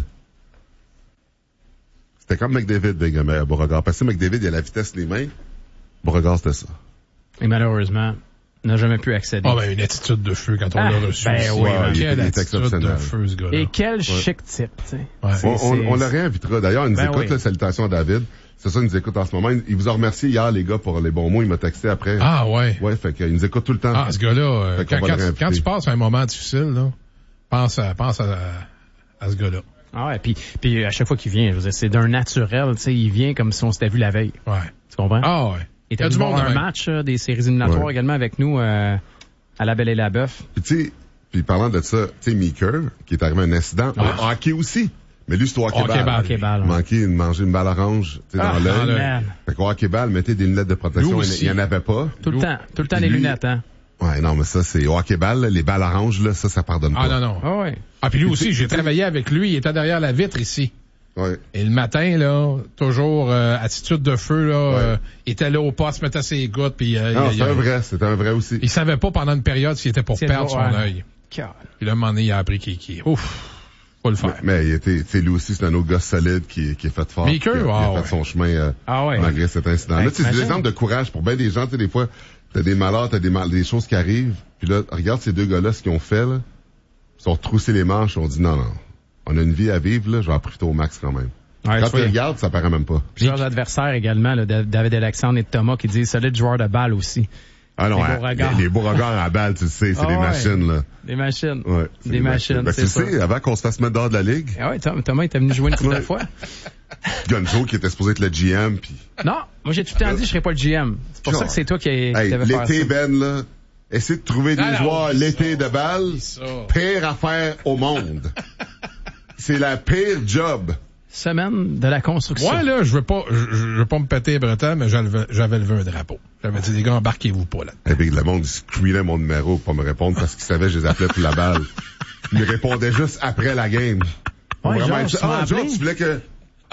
C'était comme McDavid, Big, à Beauregard. Parce que McDavid, il a la vitesse, les mains. Beauregard, c'était ça. Et malheureusement, n'a jamais pu accéder. Ah, ben, une attitude de feu quand on Ah, l'a reçu. ben aussi. oui, Ouais, man. il Quelle était- il était attitude de exceptionnel. feu, ce gars-là. Et quel chic type, tu sais. Ouais. C'est- On, on, c'est- on le réinvitera. D'ailleurs, il nous Ben écoute, oui. là, salutations à David. C'est ça, il nous écoute en ce moment. Il, il vous a remercié hier, les gars, pour les bons mots. Il m'a texté après. Ah, ouais. Ouais, fait qu'il nous écoute tout le temps. Ah, ce gars-là, euh, Fait qu'on quand, va le quand, réinviter. quand tu passes un moment difficile, là, pense à, pense à, à ce gars-là. Ah ouais, puis, puis à chaque fois qu'il vient, je veux dire, c'est d'un naturel, tu sais, il vient comme si on s'était vu la veille. Ouais. Tu comprends? Ah, ouais. Il était y a venu du voir monde un de même. match euh, des séries éliminatoires Ouais. également avec nous euh, à la Belle et la Bœuf. Puis tu sais, puis parlant de ça, tu sais, Meeker, qui est arrivé à un incident, Ah. au hockey aussi. Mais lui, c'est au hockey Hockey-ball. ball. Hockey-ball, ouais. Manqué de manger une balle orange, tu sais, Ah, dans l'œil. l'œil. man. Fait qu'au hockey-ball, mettez des lunettes de protection. Lui Il aussi. n'y en avait pas. Tout le Lou- temps, tout le temps Puis les lui- lunettes, hein. Ouais, non, mais ça, c'est au hockey-ball, là, les balles oranges, là, ça, ça pardonne Ah, pas. non, non. Ah ouais. Ah, puis lui Puis aussi, tu- j'ai tu sais- travaillé avec lui, il était derrière la vitre ici. Ouais. Et le matin, là, toujours euh, attitude de feu, là, Ouais. euh, il était là au poste, mettait ses gouttes, puis euh, Non, il, c'est il- un vrai, c'était un vrai aussi. il savait pas pendant une période s'il était pour C'est perdre vrai, son ouais. œil. Car- Puis là, à un moment donné, il a appris qu'il... qu'il- Ouf, faut le faire. Mais, mais il était, tu sais, lui aussi, c'est un autre gars solide qui, qui est fait fort. Meeker, qui a, qui a ah, fait ouais. son chemin, euh, Ah ouais. malgré cet incident-là. Ben, Tu sais, c'est des imagine. exemples de courage pour bien des gens, tu sais, des fois, t'as des malheurs, t'as des mal, des choses qui arrivent. Puis là, regarde ces deux gars-là, ce qu'ils ont fait, là. Ils sont retroussés les manches, ils ont dit non, non. On a une vie à vivre, là, je vais en profiter au max quand même. Ouais, Quand tu tu vois, regardes, ça paraît même pas. plusieurs adversaires également, là, de- David Alexandre et Thomas, qui disent solide joueur de balle aussi. Ah non, Les hein, Beauregard. les, les Beauregard à balle, tu le sais, c'est Ah des ouais. machines, là. Des machines. Ouais, c'est Des machines, Ben, c'est tu sûr. sais, avant qu'on se fasse mettre dehors de la ligue, Ah ouais, Tom- Thomas était venu jouer une couple de Ouais. fois. Gonzo, qui était supposé être le G M, puis Non, moi j'ai tout le temps dit je serais pas le G M. C'est pour ça que c'est toi qui, qui hey, devais faire ça. l'été, Ben, là, essaie de trouver des Ah non, joueurs oublie l'été ça, de balle, oublie ça. pire affaire au monde. C'est la pire job. Semaine de la construction. Moi, là, je veux pas, je, je veux pas me péter les bretelles, mais j'avais, j'avais levé un drapeau. J'avais dit, les gars, embarquez-vous pas là. Et puis le monde screenait mon numéro pour me répondre parce qu'il savait que je les appelais pour la balle. Il me répondait juste après la game. Ouais, Vraiment, Georges, il dit, tu m'as ah, Georges, appelé? tu voulais que...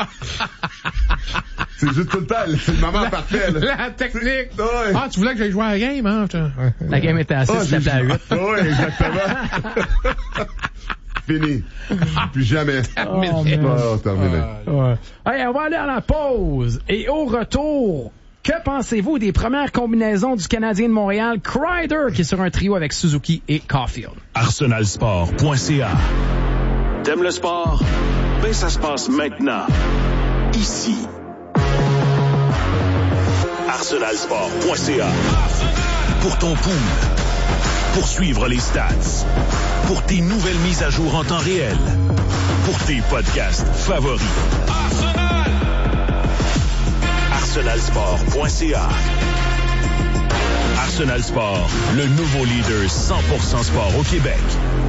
c'est juste tout le temps, c'est le moment parfait, là. La technique! Ouais. Ah, tu voulais que j'aille jouer à la game, hein? putain? Ouais. La game était à six, Ah, c'était j'ai- à huit. Oui, exactement. Fini. Plus jamais. Oh, man. Oh, terminé. Ouais. Hey, on va aller à la pause. Et au retour, que pensez-vous des premières combinaisons du Canadien de Montréal, Kreider, qui est sur un trio avec Suzuki et Caulfield? arsenal sport point c a T'aimes le sport? Ben, ça se passe maintenant. Ici. arsenal sport point c a. Pour ton pool. Pour suivre les stats. Pour tes nouvelles mises à jour en temps réel. Pour tes podcasts favoris. Arsenal! arsenal sport point c a. Arsenal Sport, le nouveau leader cent pour cent sport au Québec.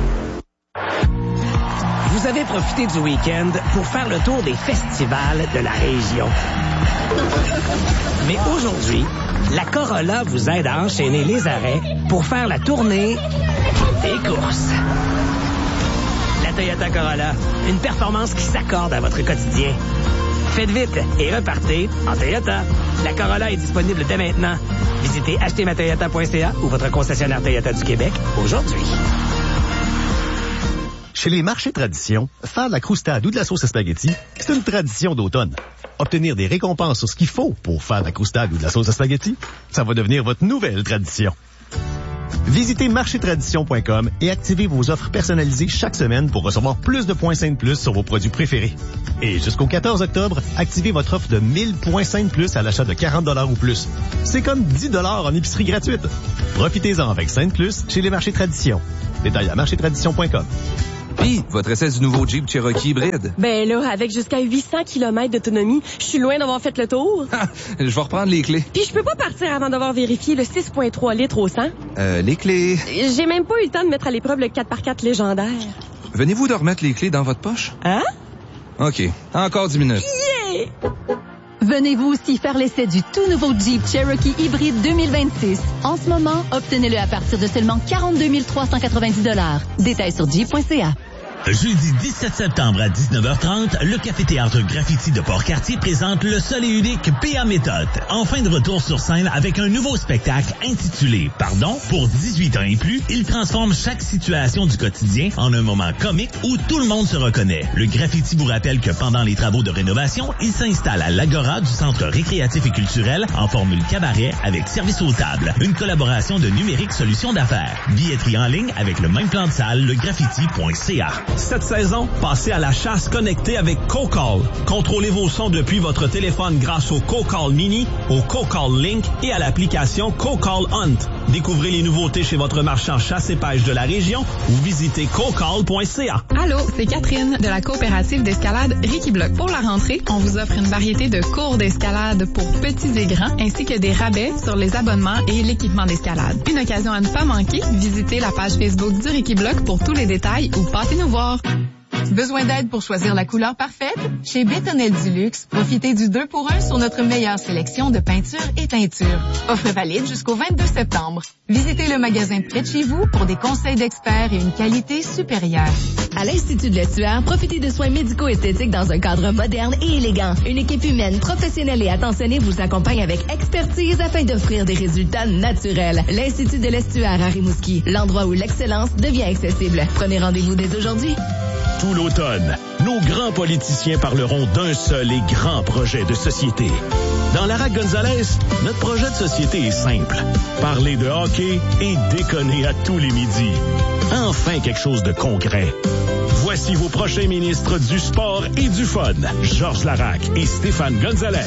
Vous avez profité du week-end pour faire le tour des festivals de la région. Mais aujourd'hui, la Corolla vous aide à enchaîner les arrêts pour faire la tournée des courses. La Toyota Corolla, une performance qui s'accorde à votre quotidien. Faites vite et repartez en Toyota. La Corolla est disponible dès maintenant. Visitez acheter ma toyota point c a ou votre concessionnaire Toyota du Québec aujourd'hui. Chez les marchés tradition, faire de la croustade ou de la sauce à spaghetti, c'est une tradition d'automne. Obtenir des récompenses sur ce qu'il faut pour faire de la croustade ou de la sauce à spaghetti, ça va devenir votre nouvelle tradition. Visitez marché tradition point com et activez vos offres personnalisées chaque semaine pour recevoir plus de points Saint Plus sur vos produits préférés. Et jusqu'au quatorze octobre, activez votre offre de mille points Saint Plus à l'achat de quarante dollars ou plus. C'est comme dix dollars en épicerie gratuite. Profitez-en avec Saint Plus chez les marchés tradition. Détails à marché tradition point com. Puis, votre essai du nouveau Jeep Cherokee hybride? Ben là, avec jusqu'à huit cents kilomètres d'autonomie, je suis loin d'avoir fait le tour. Je vais reprendre les clés. Puis je peux pas partir avant d'avoir vérifié le six virgule trois litres au cent. Euh, les clés... J'ai même pas eu le temps de mettre à l'épreuve le quatre par quatre légendaire. Venez-vous de remettre les clés dans votre poche? Hein? OK. Encore dix minutes. Yeah! Venez vous aussi faire l'essai du tout nouveau Jeep Cherokee hybride deux mille vingt-six. En ce moment, obtenez-le à partir de seulement quarante-deux mille trois cent quatre-vingt-dix dollars. Détails sur jeep point c a. Jeudi dix-sept septembre à dix-neuf heures trente, le Café-Théâtre Graffiti de Port-Cartier présente le seul et unique P A Méthode. Enfin de retour sur scène avec un nouveau spectacle intitulé « Pardon ». Pour dix-huit ans et plus, il transforme chaque situation du quotidien en un moment comique où tout le monde se reconnaît. Le graffiti vous rappelle que pendant les travaux de rénovation, il s'installe à l'Agora du Centre récréatif et culturel en formule cabaret avec service aux tables. Une collaboration de Numérique Solutions d'affaires. Billetterie en ligne avec le même plan de salle, le graffiti point c a. Cette saison, passez à la chasse connectée avec CoCall. Contrôlez vos sons depuis votre téléphone grâce au CoCall Mini, au CoCall Link et à l'application CoCall Hunt. Découvrez les nouveautés chez votre marchand chasse et pêche de la région ou visitez cocall point c a. Allô, c'est Catherine de la coopérative d'escalade Ricky Block. Pour la rentrée, on vous offre une variété de cours d'escalade pour petits et grands, ainsi que des rabais sur les abonnements et l'équipement d'escalade. Une occasion à ne pas manquer, visitez la page Facebook du Ricky Block pour tous les détails ou passez nous voir. Besoin d'aide pour choisir la couleur parfaite? Chez Bétonnel du Luxe, profitez du deux pour un sur notre meilleure sélection de peintures et teintures. Offre valide jusqu'au vingt-deux septembre. Visitez le magasin près de chez vous pour des conseils d'experts et une qualité supérieure. À l'Institut de l'Estuaire, profitez de soins médico-esthétiques dans un cadre moderne et élégant. Une équipe humaine, professionnelle et attentionnée vous accompagne avec expertise afin d'offrir des résultats naturels. L'Institut de l'Estuaire à Rimouski, l'endroit où l'excellence devient accessible. Prenez rendez-vous dès aujourd'hui. Tout l'automne, nos grands politiciens parleront d'un seul et grand projet de société. Dans Lara Gonzalez, notre projet de société est simple. Parler de hockey et déconner à tous les midis. Enfin quelque chose de concret. Voici vos prochains ministres du sport et du fun, Georges Larac et Stéphane Gonzalez.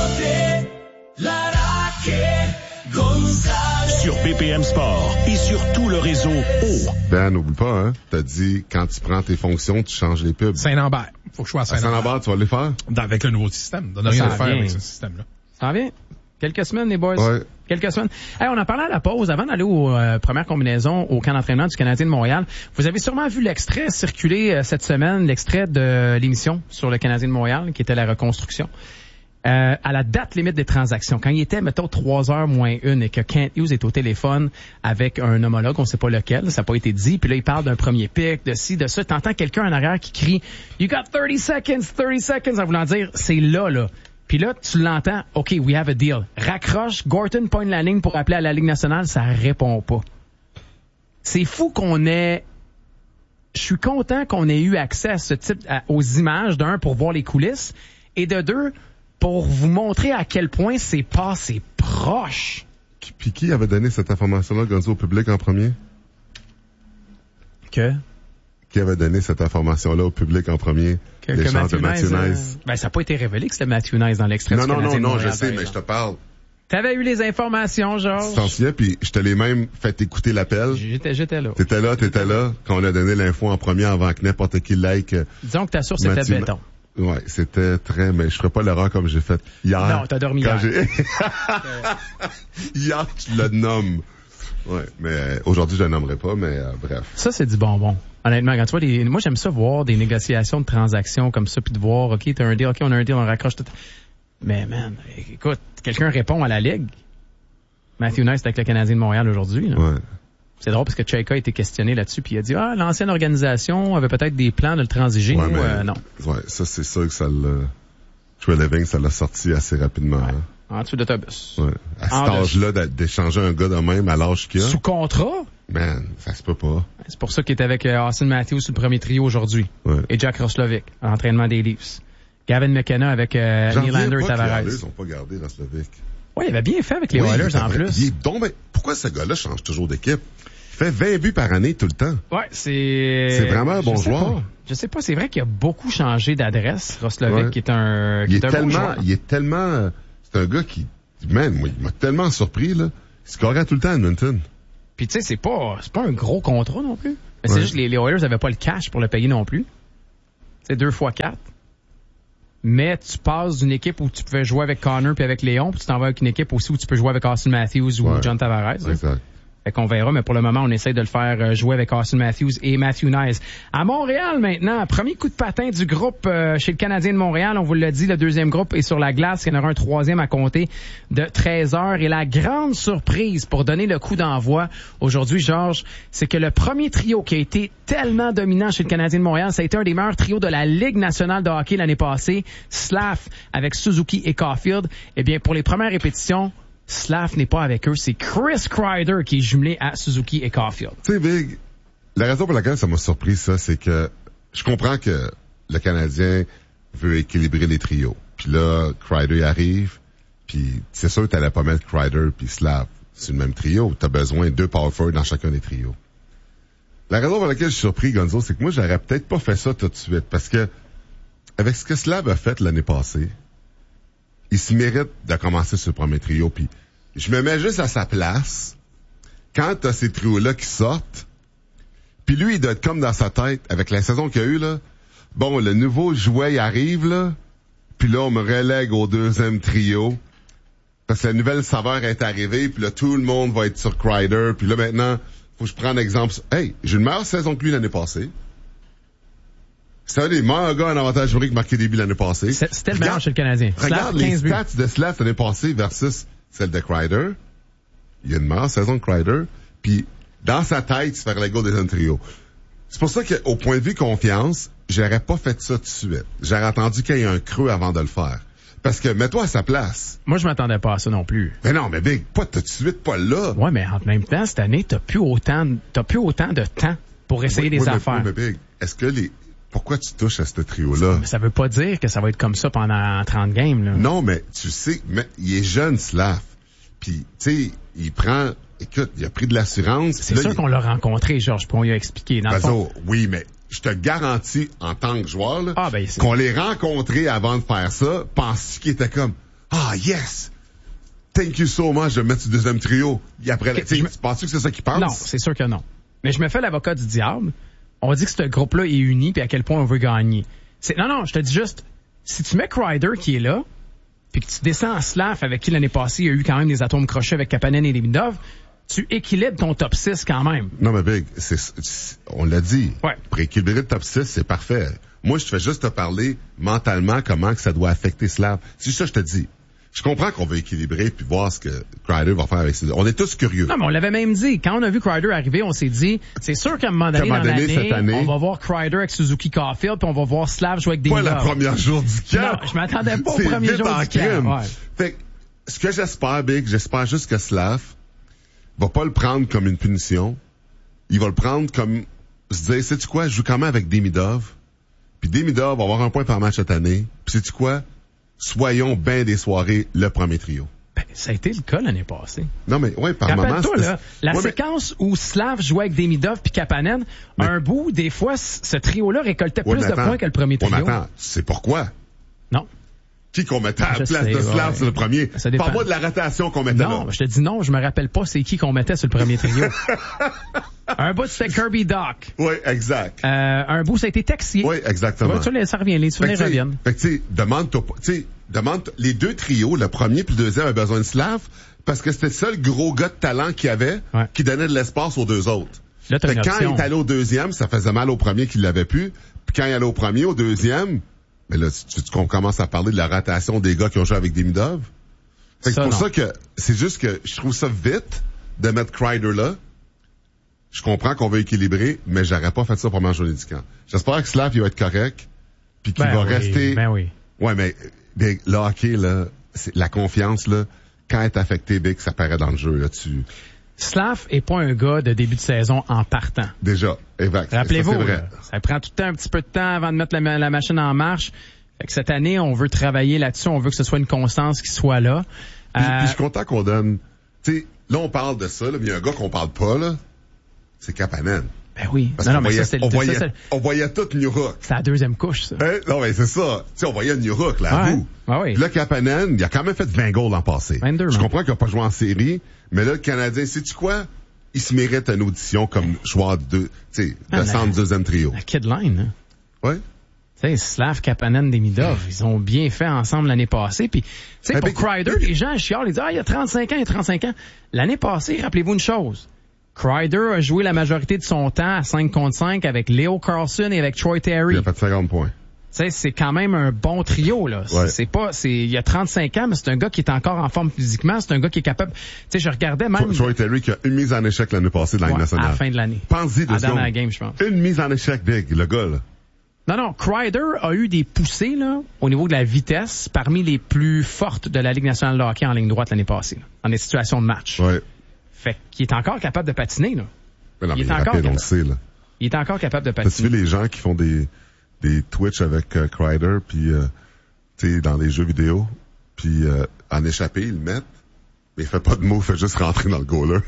Sur B P M Sport et sur tout le réseau O. Ben, n'oublie pas, hein. T'as dit, quand tu prends tes fonctions, tu changes les pubs. Saint-Lambert. Faut que je sois à Saint-Lambert. À Saint-Lambert, tu vas les faire? Avec le nouveau système. On n'a rien à faire avec ce système-là. Ça vient. Quelques semaines, les boys. Ouais. Quelques semaines. Hey, on en parlait à la pause. Avant d'aller aux euh, premières combinaisons au camp d'entraînement du Canadien de Montréal, vous avez sûrement vu l'extrait circuler euh, cette semaine, l'extrait de l'émission sur le Canadien de Montréal, qui était la reconstruction. Euh, à la date limite des transactions, quand il était, mettons, trois heures moins une et que Kent Hughes est au téléphone avec un homologue, on sait pas lequel, ça n'a pas été dit, puis là, il parle d'un premier pic, de ci, de ça, t'entends quelqu'un en arrière qui crie « You got thirty seconds, thirty seconds », en voulant dire « c'est là, là ». Puis là, tu l'entends, « OK, we have a deal ». Raccroche, Gorton pointe la ligne pour appeler à la Ligue nationale, ça répond pas. C'est fou qu'on ait... Je suis content qu'on ait eu accès à ce type, à, aux images, d'un, pour voir les coulisses, et de deux, pour vous montrer à quel point c'est passé proche. Puis qui avait donné cette information-là, Gonzo, au public en premier? Que? qui avait donné cette information-là au public en premier? Que, L'échange que de Matthew euh, Nice. Ben, ça n'a pas été révélé que c'était Matthew Nice dans l'extrait Non, du non, Canadien non, de non, je Montréal, sais, par mais je te exemple. parle. T'avais eu les informations, Georges? Tu t'en souviens, puis je te l'ai même fait écouter l'appel. J'étais, j'étais là. T'étais là, t'étais là, quand on a donné l'info en premier avant que n'importe qui like. Disons que ta source était Matthew béton. Ouais, c'était très, mais je ferais pas l'erreur comme j'ai fait hier. Non, t'as dormi quand hier. J'ai... hier, tu le nommes. Ouais, mais euh, aujourd'hui, je le nommerai pas, mais euh, bref. Ça, c'est du bonbon. Honnêtement, quand tu vois des, moi, j'aime ça voir des négociations de transactions comme ça, puis de voir, OK, t'as un deal, OK, on a un deal, on raccroche tout. Mais, man, écoute, quelqu'un répond à la Ligue. Matthew Nice est avec le Canadien de Montréal aujourd'hui, là. Ouais. C'est drôle parce que Chayka a été questionné là-dessus, puis il a dit, ah, l'ancienne organisation avait peut-être des plans de le transiger. Ouais, Nous, mais, euh, non. Ouais, ça, c'est sûr que ça l'a, Trey Living, ça l'a sorti assez rapidement. Ouais. Hein. En dessous d'autobus. Ouais. À cet En âge-là, d'a- d'échanger un gars de même à l'âge qu'il a. Sous contrat? Man, ça se peut pas. C'est pour ça qu'il est avec euh, Austin Matthews sur le premier trio aujourd'hui. Ouais. Et Jack Roslovic, à l'entraînement des Leafs. Gavin McKenna avec euh, J'en reviens Nylander et pas que les Tavares. Oilers ont pas gardé Roslovic. Ouais, il avait bien fait avec les Oui, Oilers il est en vrai. plus. Il est donc, ben, pourquoi ce gars-là change toujours d'équipe? Il fait vingt buts par année tout le temps. Ouais, c'est... C'est vraiment un bon Je sais joueur. pas. Je sais pas, c'est vrai qu'il a beaucoup changé d'adresse, Roslovic, Ouais. qui est un, qui Il est est un bon tellement, joueur. il est tellement, euh, c'est un gars qui, man, moi, il m'a tellement surpris, là. Il scorait tout le temps à Edmonton. Puis tu sais, c'est pas, c'est pas un gros contrat non plus. Mais c'est Ouais. juste que les, les Oilers avaient pas le cash pour le payer non plus. C'est deux fois quatre. Mais tu passes d'une équipe où tu pouvais jouer avec Connor puis avec Léon, puis tu t'en vas avec une équipe aussi où tu peux jouer avec Austin Matthews ou Ouais. John Tavares. là. Exact. Fait qu'on verra, mais pour le moment, on essaie de le faire euh, jouer avec Austin Matthews et Matthew Nice. À Montréal, maintenant, premier coup de patin du groupe euh, chez le Canadien de Montréal. On vous l'a dit, le deuxième groupe est sur la glace. Il y en aura un troisième à compter de treize heures. Et la grande surprise pour donner le coup d'envoi aujourd'hui, Georges, c'est que le premier trio qui a été tellement dominant chez le Canadien de Montréal, ça a été un des meilleurs trios de la Ligue nationale de hockey l'année passée. Slav avec Suzuki et Caulfield. Eh bien, pour les premières répétitions, Slav n'est pas avec eux, c'est Chris Kreider qui est jumelé à Suzuki et Caulfield. Tu sais, Big, la raison pour laquelle ça m'a surpris, ça, c'est que je comprends que le Canadien veut équilibrer les trios. Puis là, Kreider arrive, puis c'est sûr que t'allais pas mettre Kreider puis Slav sur le même trio. T'as besoin de deux power forwards dans chacun des trios. La raison pour laquelle je suis surpris, Gonzo, c'est que moi, j'aurais peut-être pas fait ça tout de suite, parce que avec ce que Slav a fait l'année passée, il se mérite de commencer sur le premier trio. Puis je me mets juste à sa place quand t'as ces trios-là qui sortent. Puis lui, il doit être comme dans sa tête avec la saison qu'il a eue, là. Bon, le nouveau jouet, il arrive, là. Puis là, on me relègue au deuxième trio. Parce que la nouvelle saveur est arrivée. Puis là, tout le monde va être sur Kreider. Puis là, maintenant, faut que je prenne exemple. Hey, j'ai une meilleure saison que lui l'année passée. C'est un des meilleurs gars en avantage numérique marqué des buts l'année passée. C'était le meilleur chez le Canadien. Regarde Slav, les quinze buts. stats de Slav l'année passée versus celle de Kreider. Il y a une meilleure saison de Kreider. Puis, dans sa tête, se faire le gars des trio. C'est pour ça qu'au point de vue confiance, j'aurais pas fait ça tout de suite. J'aurais attendu qu'il y ait un creux avant de le faire. Parce que, mets-toi à sa place. Moi, je m'attendais pas à ça non plus. Mais non, mais Big, pas tout de suite, pas là. Ouais, mais en même temps, cette année, t'as plus autant, de- t'as plus autant de temps pour essayer Oui, des oui, affaires. Mais, oui, mais Big, est-ce que les, pourquoi tu touches à ce trio-là? Mais ça veut pas dire que ça va être comme ça pendant trente games, là. Non, mais tu sais, mais il est jeune, Slav. Puis, tu sais, il prend, écoute, il a pris de l'assurance. C'est Là, sûr il- qu'on l'a rencontré, Georges, puis on lui a expliqué. Dans le fond, Bazo, oui, mais je te garantis, en tant que joueur, là, Ah, ben, c'est- qu'on l'ait rencontré avant de faire ça, penses-tu qu'il était comme, ah, yes! Thank you so much, je vais me mettre sur le deuxième trio. Et après, Ok, tu sais, je me- tu penses que c'est ça qu'il pense? non, c'est sûr que non. Mais je me fais l'avocat du diable. On dit que ce groupe-là est uni, puis à quel point on veut gagner. C'est, non, non, je te dis juste, si tu mets Kreider qui est là, puis que tu descends en Slav avec qui l'année passée, il y a eu quand même des atomes crochets avec Kapanen et Demidov, tu équilibres ton top six quand même. Non, mais Big, c'est, c'est- on l'a dit. Ouais. Pour équilibrer le top six, c'est parfait. Moi, je te fais juste te parler mentalement comment que ça doit affecter Slav. C'est ça que je te dis. Je comprends qu'on veut équilibrer puis voir ce que Kreider va faire avec ses... On est tous curieux. Non, mais on l'avait même dit. Quand on a vu Kreider arriver, on s'est dit, c'est sûr qu'à un moment donné, Qu'à un dans moment donné, l'année, cette année- on va voir Kreider avec Suzuki Caulfield, puis on va voir Slav jouer avec des Pas le premier jour du camp. Non, je m'attendais pas au C'est premier vite jour en du camp. crime. Ouais. Fait que, ce que j'espère, Big, j'espère juste que Slav va pas le prendre comme une punition. Il va le prendre comme, se dire, sais-tu quoi, je joue quand même avec Demidov. Puis Demidov va avoir un point par match cette année. Puis sais-tu quoi, soyons bien des soirées le premier trio. Ben, ça a été le cas l'année passée. Non, mais ouais, par moment... Rappelle-toi, là, la ouais, séquence mais... où Slav jouait avec Demidov puis Kapanen, mais... un bout, des fois, ce trio-là récoltait ouais, plus de attends, points que le premier trio. Ouais, mais attends, c'est pourquoi? Non. Qui qu'on mettait à la place sais, de Slav ouais. sur le premier? Parle-moi de la rotation qu'on mettait non, là. Non, je te dis non, je me rappelle pas c'est qui qu'on mettait sur le premier trio. Un bout, c'était Kirby Doc. Oui, exact. Euh, un bout, ça a été Texier. Oui, exactement. Ouais, tu vois, ça revient, les souvenirs reviennent. Fait que, tu sais, demande-toi, tu sais, demande, les deux trios, le premier puis le deuxième avaient besoin de Slav parce que c'était le seul gros gars de talent qu'il y avait ouais. qui donnait de l'espace aux deux autres. Là, fait que quand il est allé au deuxième, ça faisait mal au premier qui l'avait plus. Puis quand il allait au premier, au deuxième, mais là, tu, tu, on commence à parler de la rotation des gars qui ont joué avec Demidov. Fait que c'est pour non. ça que c'est juste que je trouve ça vite de mettre Kreider là. Je comprends qu'on veut équilibrer, mais j'aurais pas fait ça pour manger du camp. J'espère que Slav il va être correct, puis qu'il ben va oui, rester. Ben oui. Ouais, mais Big, le hockey là, c'est la confiance là, quand elle est affectée, Big, ça paraît dans le jeu là. Tu. Slav est pas un gars de début de saison en partant. Déjà, exact. Rappelez-vous, ça, là, ça prend tout le temps un petit peu de temps avant de mettre la, la machine en marche. Fait que cette année, on veut travailler là-dessus, on veut que ce soit une constance qui soit là. Puis, euh... puis je suis content qu'on donne. Tu sais, là on parle de ça, là, mais il y a un gars qu'on parle pas là. C'est Kapanen. Ben oui. Parce non, qu'on non, mais voyait, ça, c'est, on, voyait, ça, c'est... on voyait tout New Hook. C'est la deuxième couche, ça. Hein? Non, mais c'est ça. Tu sais, on voyait New Hook, là, à bout. Ah oui. Là, Kapanen, il a quand même fait vingt goals l'an passé. vingt-deux, Je man. comprends qu'il n'a pas joué en série, mais là, le Canadien, sais-tu quoi? Il se mérite une audition comme joueur de, tu sais, de centre deuxième trio. La kid line, hein. Ouais. Tu sais, Slav, Kapanen, Demidov, ils ont bien fait ensemble l'année passée. Puis, tu sais, pour Kreider, les gens chialent, ils disent, ah, il y a trente-cinq ans, il y a trente-cinq ans. L'année passée, rappelez-vous une chose. Kreider a joué la majorité de son temps à cinq contre cinq avec Leo Carlson et avec Troy Terry. Il a fait cinquante points. Tu sais, c'est quand même un bon trio, là. Ouais. C'est pas, c'est, il y a trente-cinq ans, mais c'est un gars qui est encore en forme physiquement. C'est un gars qui est capable, tu sais, je regardais même. Troy Terry qui a une mise en échec l'année passée de la Ligue ouais, nationale. à la fin de l'année. Pense-y deux secondes. Dans la secondes. game, je pense. Une mise en échec, Big, le gars, là. Non, non, Kreider a eu des poussées, là, au niveau de la vitesse, parmi les plus fortes de la Ligue nationale de hockey en ligne droite l'année passée, là, dans des situations de match. Ouais. Fait qu'il est encore capable de patiner, là. Mais non, il mais est il encore rapide, on le sait, là. Il est encore capable de patiner. T'as-tu vu les gens qui font des, des Twitch avec euh, Kreider, puis, euh, tu sais, dans les jeux vidéo, puis euh, en échappé, ils le mettent, mais il fait pas de mots, il fait juste rentrer dans le goaler.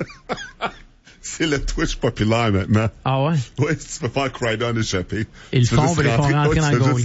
C'est le Twitch populaire maintenant. Ah ouais? Ouais, si tu peux faire Kreider en échappé. Ils le font, mais ils font rentrer dans le goal.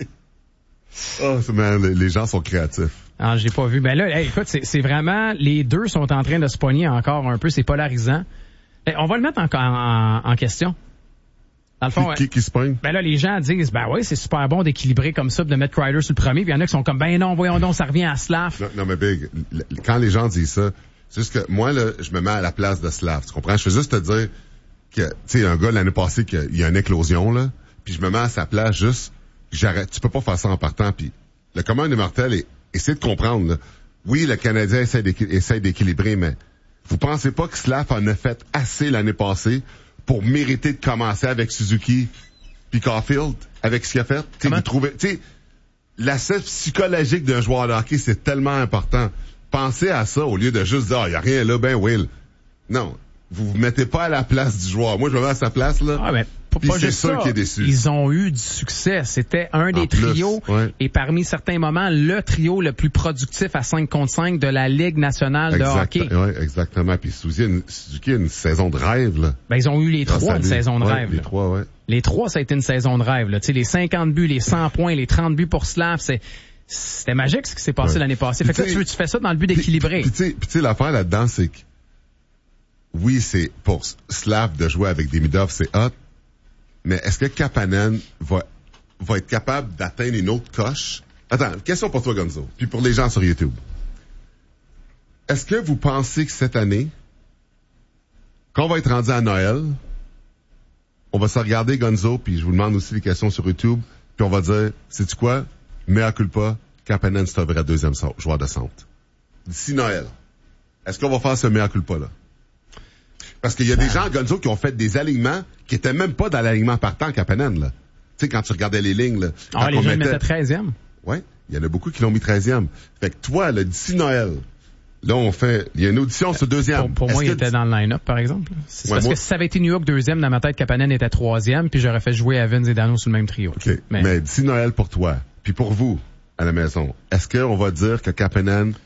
Oh, man, les, les gens sont créatifs. Ah, j'ai pas vu. Ben là, hey, écoute, c'est, c'est vraiment, les deux sont en train de se pogner encore un peu, c'est polarisant. Hey, on va le mettre en, en, en question. Dans le fond, qui, qui, qui se pogne? Ben là, les gens disent, ben oui, c'est super bon d'équilibrer comme ça, de mettre Kreider sur le premier, puis il y en a qui sont comme, ben non, voyons donc, ça revient à Slav. Non, non mais Big, quand les gens disent ça, c'est juste que moi, là, je me mets à la place de Slav, tu comprends? Je fais juste te dire que, tu sais, un gars l'année passée, qu'il y a une éclosion, là, puis je me mets à sa place juste, j'arrête, tu peux pas faire ça en partant, puis le commun des mortels, est, essaie de comprendre, là. Oui, le Canadien essaie, essaie d'équilibrer, mais vous pensez pas que Slav en a fait assez l'année passée pour mériter de commencer avec Suzuki puis Caulfield, avec ce qu'il a fait? Tu sais, vous trouvez, tu sais, l'aspect psychologique d'un joueur de hockey, c'est tellement important. Pensez à ça au lieu de juste dire, ah, y a rien là, ben Will. Non. Vous vous mettez pas à la place du joueur. Moi, je me mets à sa place, là. Ah, mais Puis pas c'est juste sûr ça. qu'il est déçu. Ils ont eu du succès. C'était un des En plus, trios ouais. et parmi certains moments, le trio le plus productif à cinq contre cinq de la Ligue nationale exact, de hockey. Oui, exactement. Puis Suzuki a une, Suzuki a une saison de rêve, là. Ben, ils ont eu les Grâce trois à une lui. saison de ouais, rêve. Les là. trois, ouais. Les trois, ça a été une saison de rêve. Là. Tu sais, les cinquante buts, les cent points, les trente buts pour Slav, c'est c'était magique ce qui s'est passé ouais. l'année passée. Fait que là, tu, tu fais ça dans le but d'équilibrer. Puis tu sais, l'affaire là-dedans, c'est que oui, c'est pour Slav de jouer avec Demidov, c'est hot. Mais est-ce que Kapanen va, va être capable d'atteindre une autre coche? Attends, question pour toi, Gonzo, puis pour les gens sur YouTube. Est-ce que vous pensez que cette année, quand on va être rendu à Noël, on va se regarder, Gonzo, puis je vous demande aussi les questions sur YouTube, puis on va dire, sais-tu quoi? Mea culpa, Kapanen, c'est un vrai deuxième joueur de centre. D'ici Noël, est-ce qu'on va faire ce mea culpa-là? Parce qu'il y a des gens, Gonzo, qui ont fait des alignements qui étaient même pas dans l'alignement partant Kapanen, là. Tu sais, quand tu regardais les lignes, là. Ah, les gens mettait... mettaient treizième. Ouais. Il y en a beaucoup qui l'ont mis treizième. Fait que toi, là, d'ici Noël, là, on fait, il y a une audition sur deuxième. Pour, pour moi, il que était tu... dans le line-up, par exemple. C'est ouais, parce moi... que si ça avait été New York deuxième, dans ma tête, Kapanen était troisième, puis j'aurais fait jouer Evans et Dano sur le même trio. OK. Mais, Mais d'ici Noël pour toi, puis pour vous, à la maison, est-ce qu'on va dire que Kapanen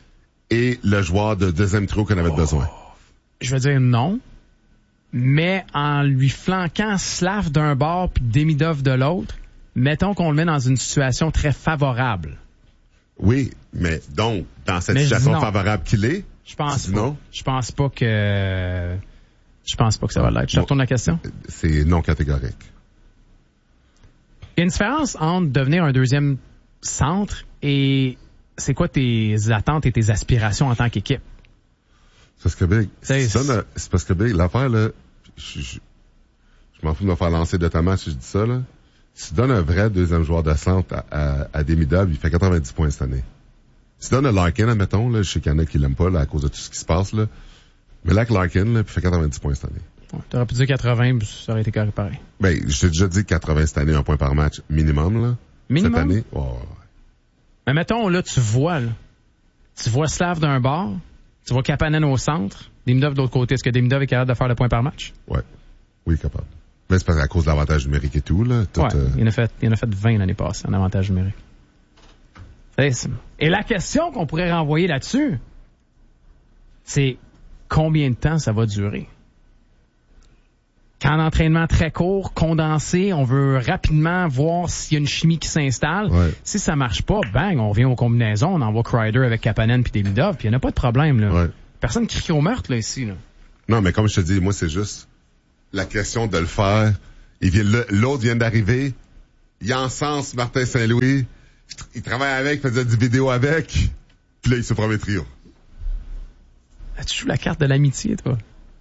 et le joueur de deuxième trio qu'on avait oh. besoin? Je veux dire non. Mais en lui flanquant Slav d'un bord puis Demidov de l'autre, mettons qu'on le met dans une situation très favorable. Oui, mais donc, dans cette mais situation favorable qu'il est, je pense pas. Non? Je pense pas que... Je pense pas que ça va l'être. Je te retourne la question. C'est non catégorique. Il y a une différence entre devenir un deuxième centre et c'est quoi tes attentes et tes aspirations en tant qu'équipe? C'est parce que Big, c'est, c'est, ça, c'est parce que Big, l'affaire, là, je, je, je m'en fous de me faire lancer de ta match si je dis ça, là. Si tu donnes un vrai deuxième joueur de centre à, à, à Demidov, il fait quatre-vingt-dix points cette année. Si tu donnes un Larkin, admettons, là, je sais qu'il y en a qui l'aiment pas, là, à cause de tout ce qui se passe, là. Mais là, avec Larkin, là, puis il fait quatre-vingt-dix points cette année. Ouais, t'aurais pu dire quatre-vingts, ça aurait été carré pareil. Ben, je t'ai déjà dit quatre-vingts cette année, un point par match, minimum, là. Minimum? Cette année. Oh, ouais, ouais. Mais mettons, là, tu vois, là. Tu vois Slav d'un bord, tu vois Kapanen au centre, Demidov de l'autre côté. Est-ce que Demidov est capable de faire le point par match? Ouais. Oui, capable. Mais c'est parce à cause de l'avantage numérique et tout, là. Tout, ouais, euh... il en a fait, il en a fait vingt l'année passée, en avantage numérique. C'est... Et la question qu'on pourrait renvoyer là-dessus, c'est combien de temps ça va durer? Quand l'entraînement très court, condensé, on veut rapidement voir s'il y a une chimie qui s'installe. Ouais. Si ça marche pas, bang, on revient aux combinaisons, on envoie Kreider avec Kapanen puis Demidov, puis il n'y en a pas de problème, là. Ouais. Personne crie au meurtre, là, ici, là. Non, mais comme je te dis, moi, c'est juste la question de le faire. Il vient, l'autre vient d'arriver. Il encense Martin Saint-Louis. Il travaille avec, il faisait des vidéos avec. Puis là, il se premier trio. Ah, tu joues la carte de l'amitié, toi.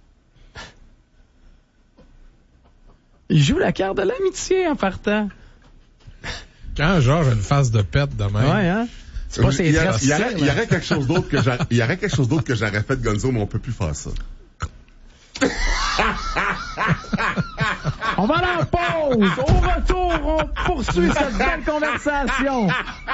Il joue la carte de l'amitié en partant. Quand Georges a une face de pète de même. Ouais, hein? C'est pas il, y a, il, y aurait, il y aurait quelque chose d'autre que j'aurais, il y aurait quelque chose d'autre que j'aurais fait de Gonzo, mais on peut plus faire ça. On va aller en pause. Au retour, on poursuit cette belle conversation.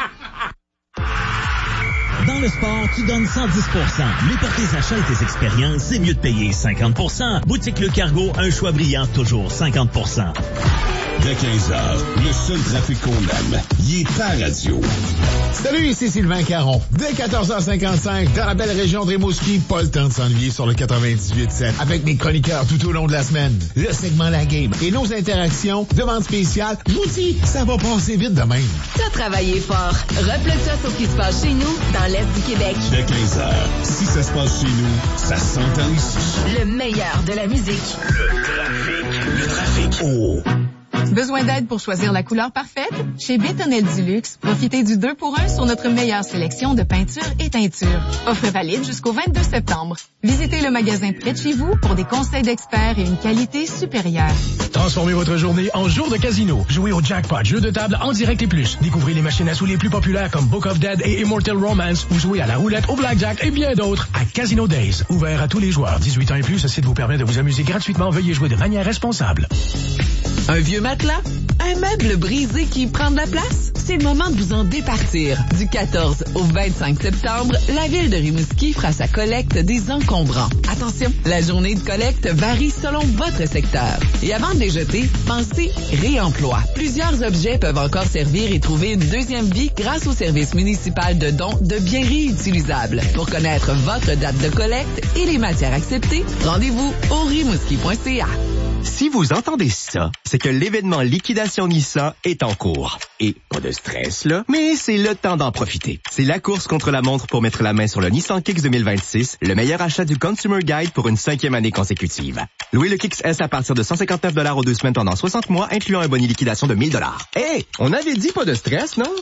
Dans le sport, tu donnes cent dix pour cent. Mais pour tes achats et tes expériences, c'est mieux de payer cinquante pour cent. Boutique Le Cargo, un choix brillant, toujours cinquante pour cent. Dès quinze heures, le seul trafic qu'on aime, il est à radio. Salut, ici Sylvain Caron. Dès quatorze heures cinquante-cinq, dans la belle région de Rimouski, pas le temps de s'ennuyer sur le quatre-vingt-dix-huit sept. Avec mes chroniqueurs tout au long de la semaine. Le segment La Game et nos interactions, demande spéciale, vous dis, ça va passer vite de même. T'as travaillé fort. Replug-toi sur ce qui se passe chez nous, dans l'Est du Québec. Dès quinze heures, si ça se passe chez nous, ça s'entend ici. Le meilleur de la musique. Le trafic. Le trafic. Oh. Besoin d'aide pour choisir la couleur parfaite? Chez Bétonnel Duluxe, profitez du deux pour un sur notre meilleure sélection de peintures et teintures. Offre valide jusqu'au vingt-deux septembre. Visitez le magasin près de chez vous pour des conseils d'experts et une qualité supérieure. Transformez votre journée en jour de casino. Jouez au jackpot, jeux de table en direct et plus. Découvrez les machines à sous les plus populaires comme Book of Dead et Immortal Romance ou jouez à la roulette, au blackjack et bien d'autres à Casino Days. Ouvert à tous les joueurs. dix-huit ans et plus, ce site vous permet de vous amuser gratuitement. Veuillez jouer de manière responsable. Un vieux matelas? Un meuble brisé qui prend de la place? C'est le moment de vous en départir. Du quatorze au vingt-cinq septembre, la ville de Rimouski fera sa collecte des encombrants. Attention, la journée de collecte varie selon votre secteur. Et avant de les jeter, pensez réemploi. Plusieurs objets peuvent encore servir et trouver une deuxième vie grâce au service municipal de dons de biens réutilisables. Pour connaître votre date de collecte et les matières acceptées, rendez-vous au rimouski point c a. Si vous entendez ça, c'est que l'événement Liquidation Nissan est en cours. Et pas de stress, là, mais c'est le temps d'en profiter. C'est la course contre la montre pour mettre la main sur le Nissan Kicks deux mille vingt-six, le meilleur achat du Consumer Guide pour une cinquième année consécutive. Louez le Kicks S à partir de cent cinquante-neuf dollars aux deux semaines pendant soixante mois, incluant un bonus liquidation de mille dollars. Hé, on avait dit pas de stress, non?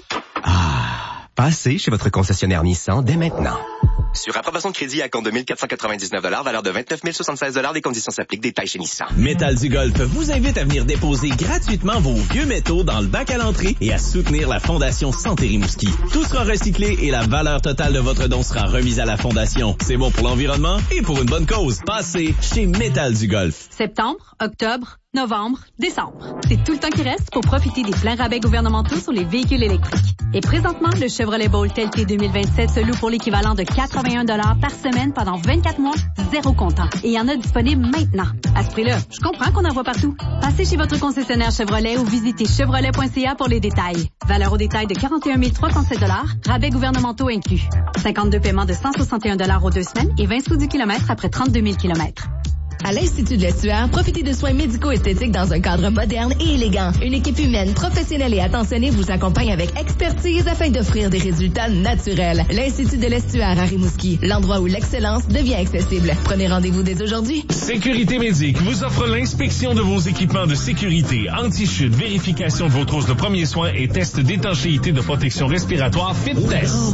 Ah, passez chez votre concessionnaire Nissan dès maintenant. Sur approbation de crédit à compte de mille quatre cent quatre-vingt-dix-neuf dollars, valeur de vingt-neuf mille soixante-seize dollars, des conditions s'appliquent, détails chez Nissan. Métal du Golf vous invite à venir déposer gratuitement vos vieux métaux dans le bac à l'entrée et à soutenir la Fondation Santé Rimouski. Tout sera recyclé et la valeur totale de votre don sera remise à la Fondation. C'est bon pour l'environnement et pour une bonne cause. Passez chez Métal du Golf. Septembre, octobre, novembre, décembre. C'est tout le temps qui reste pour profiter des pleins rabais gouvernementaux sur les véhicules électriques. Et présentement, le Chevrolet Bolt L T deux mille vingt-sept se loue pour l'équivalent de quatre-vingt-un dollars par semaine pendant vingt-quatre mois, zéro comptant. Et il y en a disponible maintenant. À ce prix-là, je comprends qu'on en voit partout. Passez chez votre concessionnaire Chevrolet ou visitez chevrolet point c a pour les détails. Valeur au détail de quarante et un mille trois cent sept dollars, rabais gouvernementaux inclus. cinquante-deux paiements de cent soixante et un dollars aux deux semaines et vingt sous du kilomètre après trente-deux mille kilomètres. À l'Institut de l'Estuaire, profitez de soins médico-esthétiques dans un cadre moderne et élégant. Une équipe humaine, professionnelle et attentionnée vous accompagne avec expertise afin d'offrir des résultats naturels. L'Institut de l'Estuaire à Rimouski, l'endroit où l'excellence devient accessible. Prenez rendez-vous dès aujourd'hui. Sécurité Médic vous offre l'inspection de vos équipements de sécurité, anti-chute, vérification de vos trousses de premiers soins et test d'étanchéité de protection respiratoire Fit-Test.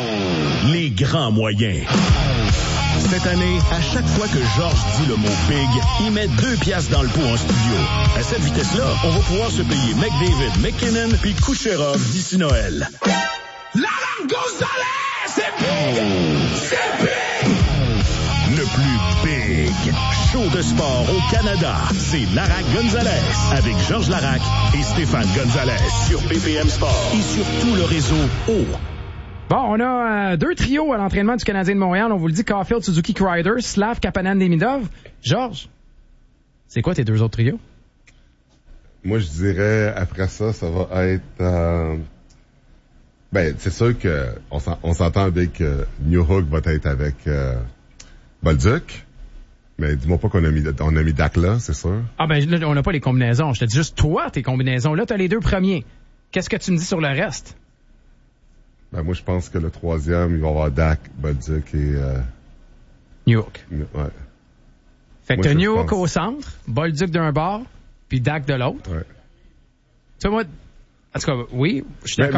Les grands moyens. Cette année, à chaque fois que Georges dit le mot big, il met deux piastres dans le pot en studio. À cette vitesse-là, on va pouvoir se payer McDavid, McKinnon puis Kucherov d'ici Noël. Lara Gonzalez, c'est big! C'est big! Le plus big show de sport au Canada, c'est Lara Gonzalez avec Georges Larac et Stéphane Gonzalez sur B P M Sport et sur tout le réseau O. Bon, on a euh, deux trios à l'entraînement du Canadien de Montréal. On vous le dit, Caulfield, Suzuki, Kreider, Slav, Kapanen, Demidov. Georges, c'est quoi tes deux autres trios? Moi, je dirais, après ça, ça va être... Euh, ben, c'est sûr que on, s'en, on s'entend avec que New Hook va être avec euh, Bolduc. Mais dis-moi pas qu'on a mis, on a mis Dak là, c'est sûr. Ah ben, là, on n'a pas les combinaisons. Je te dis juste, toi, tes combinaisons. Là, t'as les deux premiers. Qu'est-ce que tu me dis sur le reste? Ben, moi, je pense que le troisième, il va y avoir Dak, Bolduc et... Euh... New York. Ouais. Fait que t'as New York au centre, Bolduc d'un bord, puis Dak de l'autre. Ouais. Tu vois, moi... En tout cas, oui, je suis d'accord.